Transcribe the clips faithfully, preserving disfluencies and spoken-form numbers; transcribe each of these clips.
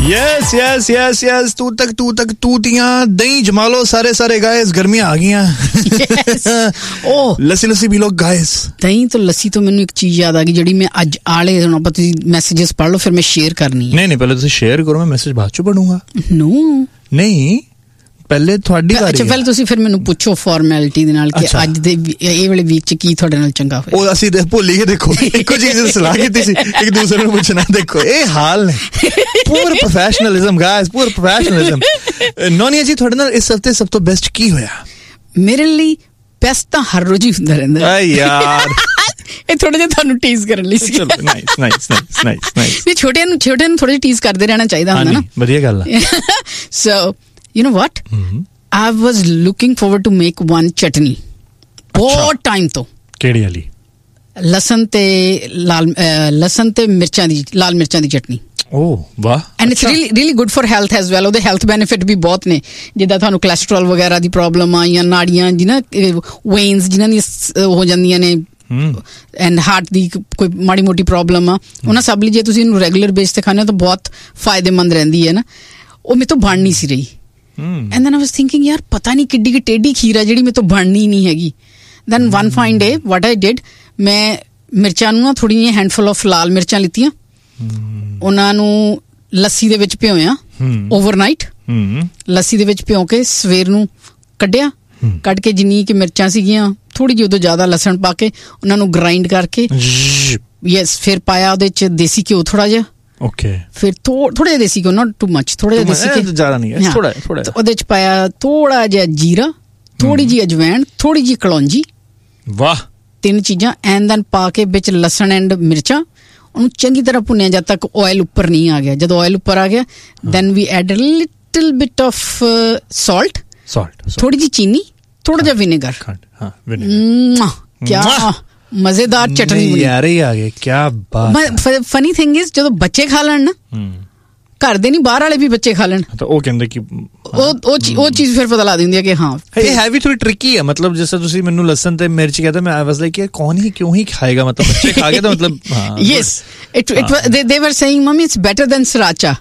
Yes yes yes yes तू तक तू तक तूतियां दही जमा लो सारे सारे गाइस गर्मियां आ गई हैं ओ lassi lassi P low guys दही तो लस्सी तो मैनू एक चीज याद आ गई ਜਿਹੜੀ ਮੈਂ ਅੱਜ ਆਲੇ ਹੁਣ ਆਪਾਂ ਤੁਸੀਂ ਮੈਸੇजेस ਪੜ੍ਹ ਲਓ ਫਿਰ ਮੈਂ ਸ਼ੇਅਰ ਕਰਨੀ ਹੈ। नहीं नहीं पहले ਤੁਸੀਂ ਸ਼ੇਅਰ ਕਰੋ मैं मैसेज बाद ਚ ਪੜੂੰਗਾ। नो नहीं ਪਹਿਲੇ ਤੁਹਾਡੀ ਵਾਰੀ। ਅੱਛਾ ਪਹਿਲੇ ਤੁਸੀਂ ਫਿਰ ਮੈਨੂੰ ਪੁੱਛੋ ਫਾਰਮੈਲਿਟੀ ਦੇ ਨਾਲ ਕਿ ਅੱਜ ਦੇ ਇਹ ਵਾਲੇ ਵੀਕ ਚ ਕੀ ਤੁਹਾਡੇ ਨਾਲ ਚੰਗਾ ਹੋਇਆ। ਉਹ ਅਸੀਂ ਭੁੱਲ ਹੀ ਦੇਖੋ ਇੱਕੋ ਚੀਜ਼ ਦੀ ਸਲਾਹ ਕੀਤੀ ਸੀ ਇੱਕ ਦੂਸਰੇ ਨੂੰ ਪੁੱਛਣਾ। ਦੇਖੋ ਇਹ ਹਾਲ ਨੇ ਪੂਰ ਪ੍ਰੋਫੈਸ਼ਨਲਿਜ਼ਮ ਗਾਇਸ ਪੂਰ ਪ੍ਰੋਫੈਸ਼ਨਲਿਜ਼ਮ। ਨੋਨੀਆ ਜੀ ਤੁਹਾਡੇ ਨਾਲ ਇਸ ਹਫਤੇ ਸਭ ਤੋਂ ਬੈਸਟ ਕੀ ਹੋਇਆ? ਮੇਰੇ ਲਈ ਬੈਸਟ ਤਾਂ ਹਰ ਰੋਜ਼ ਹੀ ਹੁੰਦਾ ਰਹਿੰਦਾ ਹੈ ਯਾਰ। ਇਹ ਥੋੜਾ ਜਿਹਾ ਤੁਹਾਨੂੰ ਟੀਜ਼ ਕਰਨ ਲਈ ਸੀ। ਚਲੋ nice nice nice nice nice. ਵੀ ਛੋਟਿਆਂ ਨੂੰ ਛੋਟਿਆਂ ਨੂੰ ਥੋੜਾ ਜਿਹਾ ਟੀਜ਼ ਕਰਦੇ ਰਹਿਣਾ ਚਾਹੀਦਾ ਹੁੰਦਾ ਨਾ। ਵਧੀਆ ਗੱਲ ਆ। ਸੋ you know what mm-hmm. I was looking forward to make one chutney ਬਹੁਤ ਟਾਈਮ ਤੋਂ। ਕਿਹੜੀ ਵਾਲੀ? ਲਸਣ ਤੇ ਲਾਲ ਲਸਣ ਤੇ ਮਿਰਚਾਂ ਦੀ ਲਾਲ ਮਿਰਚਾਂ ਦੀ ਚਟਨੀ। ਓਹ ਵਾਹ। And it's really really good for health as well. ਉਹਦੇ ਹੈਲਥ ਬੈਨੀਫਿਟ ਵੀ ਬਹੁਤ ਨੇ ਜਿੱਦਾਂ ਤੁਹਾਨੂੰ ਕੋਲੈਸਟਰੋਲ ਵਗੈਰਾ ਦੀ ਪ੍ਰੋਬਲਮ ਆ ਜਾਂ ਨਾੜੀਆਂ ਜਿਹਨਾਂ ਵੇਨਸ ਜਿਨ੍ਹਾਂ ਦੀ ਹੋ ਜਾਂਦੀਆਂ ਨੇ ਐਂਡ ਹਾਰਟ ਦੀ ਕੋਈ ਮਾੜੀ ਮੋਟੀ ਪ੍ਰੋਬਲਮ ਆ ਉਹਨਾਂ ਸਭ ਲਈ ਜੇ ਤੁਸੀਂ ਇਹਨੂੰ ਰੈਗੂਲਰ ਬੇਸ ਤੇ ਖਾਣੇ ਹੋ ਤਾਂ ਬਹੁਤ ਫਾਇਦੇਮੰਦ ਰਹਿੰਦੀ ਹੈ ਨਾ। ਉਹ ਮੇਰੇ ਤੋਂ ਬਣ ਨਹੀਂ ਸੀ ਰਹੀ। And then I was thinking ਯਾਰ ਪਤਾ ਨਹੀਂ ਕਿੱਡੀ ਕਿ ਟੇਢੀ ਖੀਰ ਆ ਜਿਹੜੀ ਮੇਰੇ ਤੋਂ ਬਣਨੀ ਨਹੀਂ ਹੈਗੀ। Then one fine day what I did ਮੈਂ ਮਿਰਚਾਂ ਨੂੰ ਨਾ ਥੋੜ੍ਹੀ ਜਿਹੀ ਹੈਂਡਫੁਲ ਆਫ ਲਾਲ ਮਿਰਚਾਂ ਲਿੱਤੀਆਂ ਉਹਨਾਂ ਨੂੰ ਲੱਸੀ ਦੇ ਵਿੱਚ ਭਿਓਇਆ ਓਵਰਨਾਈਟ। ਲੱਸੀ ਦੇ ਵਿੱਚ ਭਿਉਂ ਕੇ ਸਵੇਰ ਨੂੰ ਕੱਢਿਆ ਕੱਢ ਕੇ ਜਿੰਨੀ ਕਿ ਮਿਰਚਾਂ ਸੀਗੀਆਂ ਥੋੜ੍ਹੀ ਜਿਹੀ ਉਦੋਂ ਜ਼ਿਆਦਾ ਲਸਣ ਪਾ ਕੇ ਉਹਨਾਂ ਨੂੰ ਗ੍ਰਾਈਂਡ ਕਰਕੇ ਯੈਸ ਫਿਰ ਪਾਇਆ ਉਹਦੇ 'ਚ ਦੇਸੀ ਘਿਓ ਥੋੜ੍ਹਾ ਜਿਹਾ। ਓਕੇ ਫਿਰ ਥੋੜਾ ਜਿਹਾ ਦੇਸੀ ਘਿਓ ਨਾਟ ਟੂ ਮਚ ਥੋੜਾ ਜਿਹਾ ਦੇਸੀ ਘਿਓ ਜ਼ਿਆਦਾ ਨਹੀਂ ਥੋੜਾ ਥੋੜਾ ਉਹਦੇ 'ਚ ਪਾਇਆ ਥੋੜਾ ਜਿਹਾ ਜੀਰਾ ਥੋੜੀ ਜਿਹੀ ਅਜਵੈਣ ਥੋੜੀ ਜਿਹੀ ਕਲੌਂਜੀ। ਵਾਹ। ਤਿੰਨ ਚੀਜ਼ਾਂ ਐਂਡ ਦੈਨ ਪਾ ਕੇ ਵਿੱਚ ਲਸਣ ਐਂਡ ਮਿਰਚਾਂ ਉਹਨੂੰ ਚੰਗੀ ਤਰ੍ਹਾਂ ਭੁੰਨਿਆ ਜਦ ਤੱਕ ਆਇਲ ਉੱਪਰ ਨਹੀਂ ਆ ਗਿਆ। ਜਦੋਂ ਆਇਲ ਉੱਪਰ ਆ ਗਿਆ then we add little bit of salt salt ਥੋੜੀ ਜਿਹੀ ਚੀਨੀ ਥੋੜਾ ਜਿਹਾ ਵਿਨੇਗਰ। ਕਿਆ ਮਜ਼ੇਦਾਰ ਚਟਨੀ ਬਣੀ ਯਾਰ। ਇਹ ਆ ਗਏ ਕਿਆ ਬਾਤ। ਫਨੀ ਥਿੰਗ ਇਜ਼ ਜਦੋਂ ਬੱਚੇ ਖਾ ਲੈਣ ਨਾ ਘਰ ਦੇ ਨਹੀਂ ਬਾਹਰ ਵਾਲੇ ਵੀ ਬੱਚੇ ਖਾ ਲੈਣ ਤਾਂ ਉਹ ਕਹਿੰਦੇ ਕਿ ਉਹ ਉਹ ਚੀਜ਼ ਫਿਰ ਪਤਾ ਲਾ ਦਿੰਦੀ ਹੈ ਕਿ ਹਾਂ ਇਹ ਹੈ ਵੀ ਥੋੜੀ ਟ੍ਰਿਕੀ ਹੈ। ਮਤਲਬ ਜਿਸ ਤਰ੍ਹਾਂ ਤੁਸੀਂ ਮੈਨੂੰ ਲਸਣ ਤੇ ਮਿਰਚ ਕਹਿੰਦੇ ਮੈਂ ਆਈ ਵਾਸ ਲਾਈਕ ਕਿ ਕੌਣ ਹੀ ਕਿਉਂ ਹੀ ਖਾਏਗਾ ਮਤਲਬ ਬੱਚੇ ਖਾ ਕੇ ਤਾਂ ਮਤਲਬ ਯੈਸ ਇਟ ਇਟ ਦੇ ਵਰ saying mummy it's better than ਸਰਾਚਾ।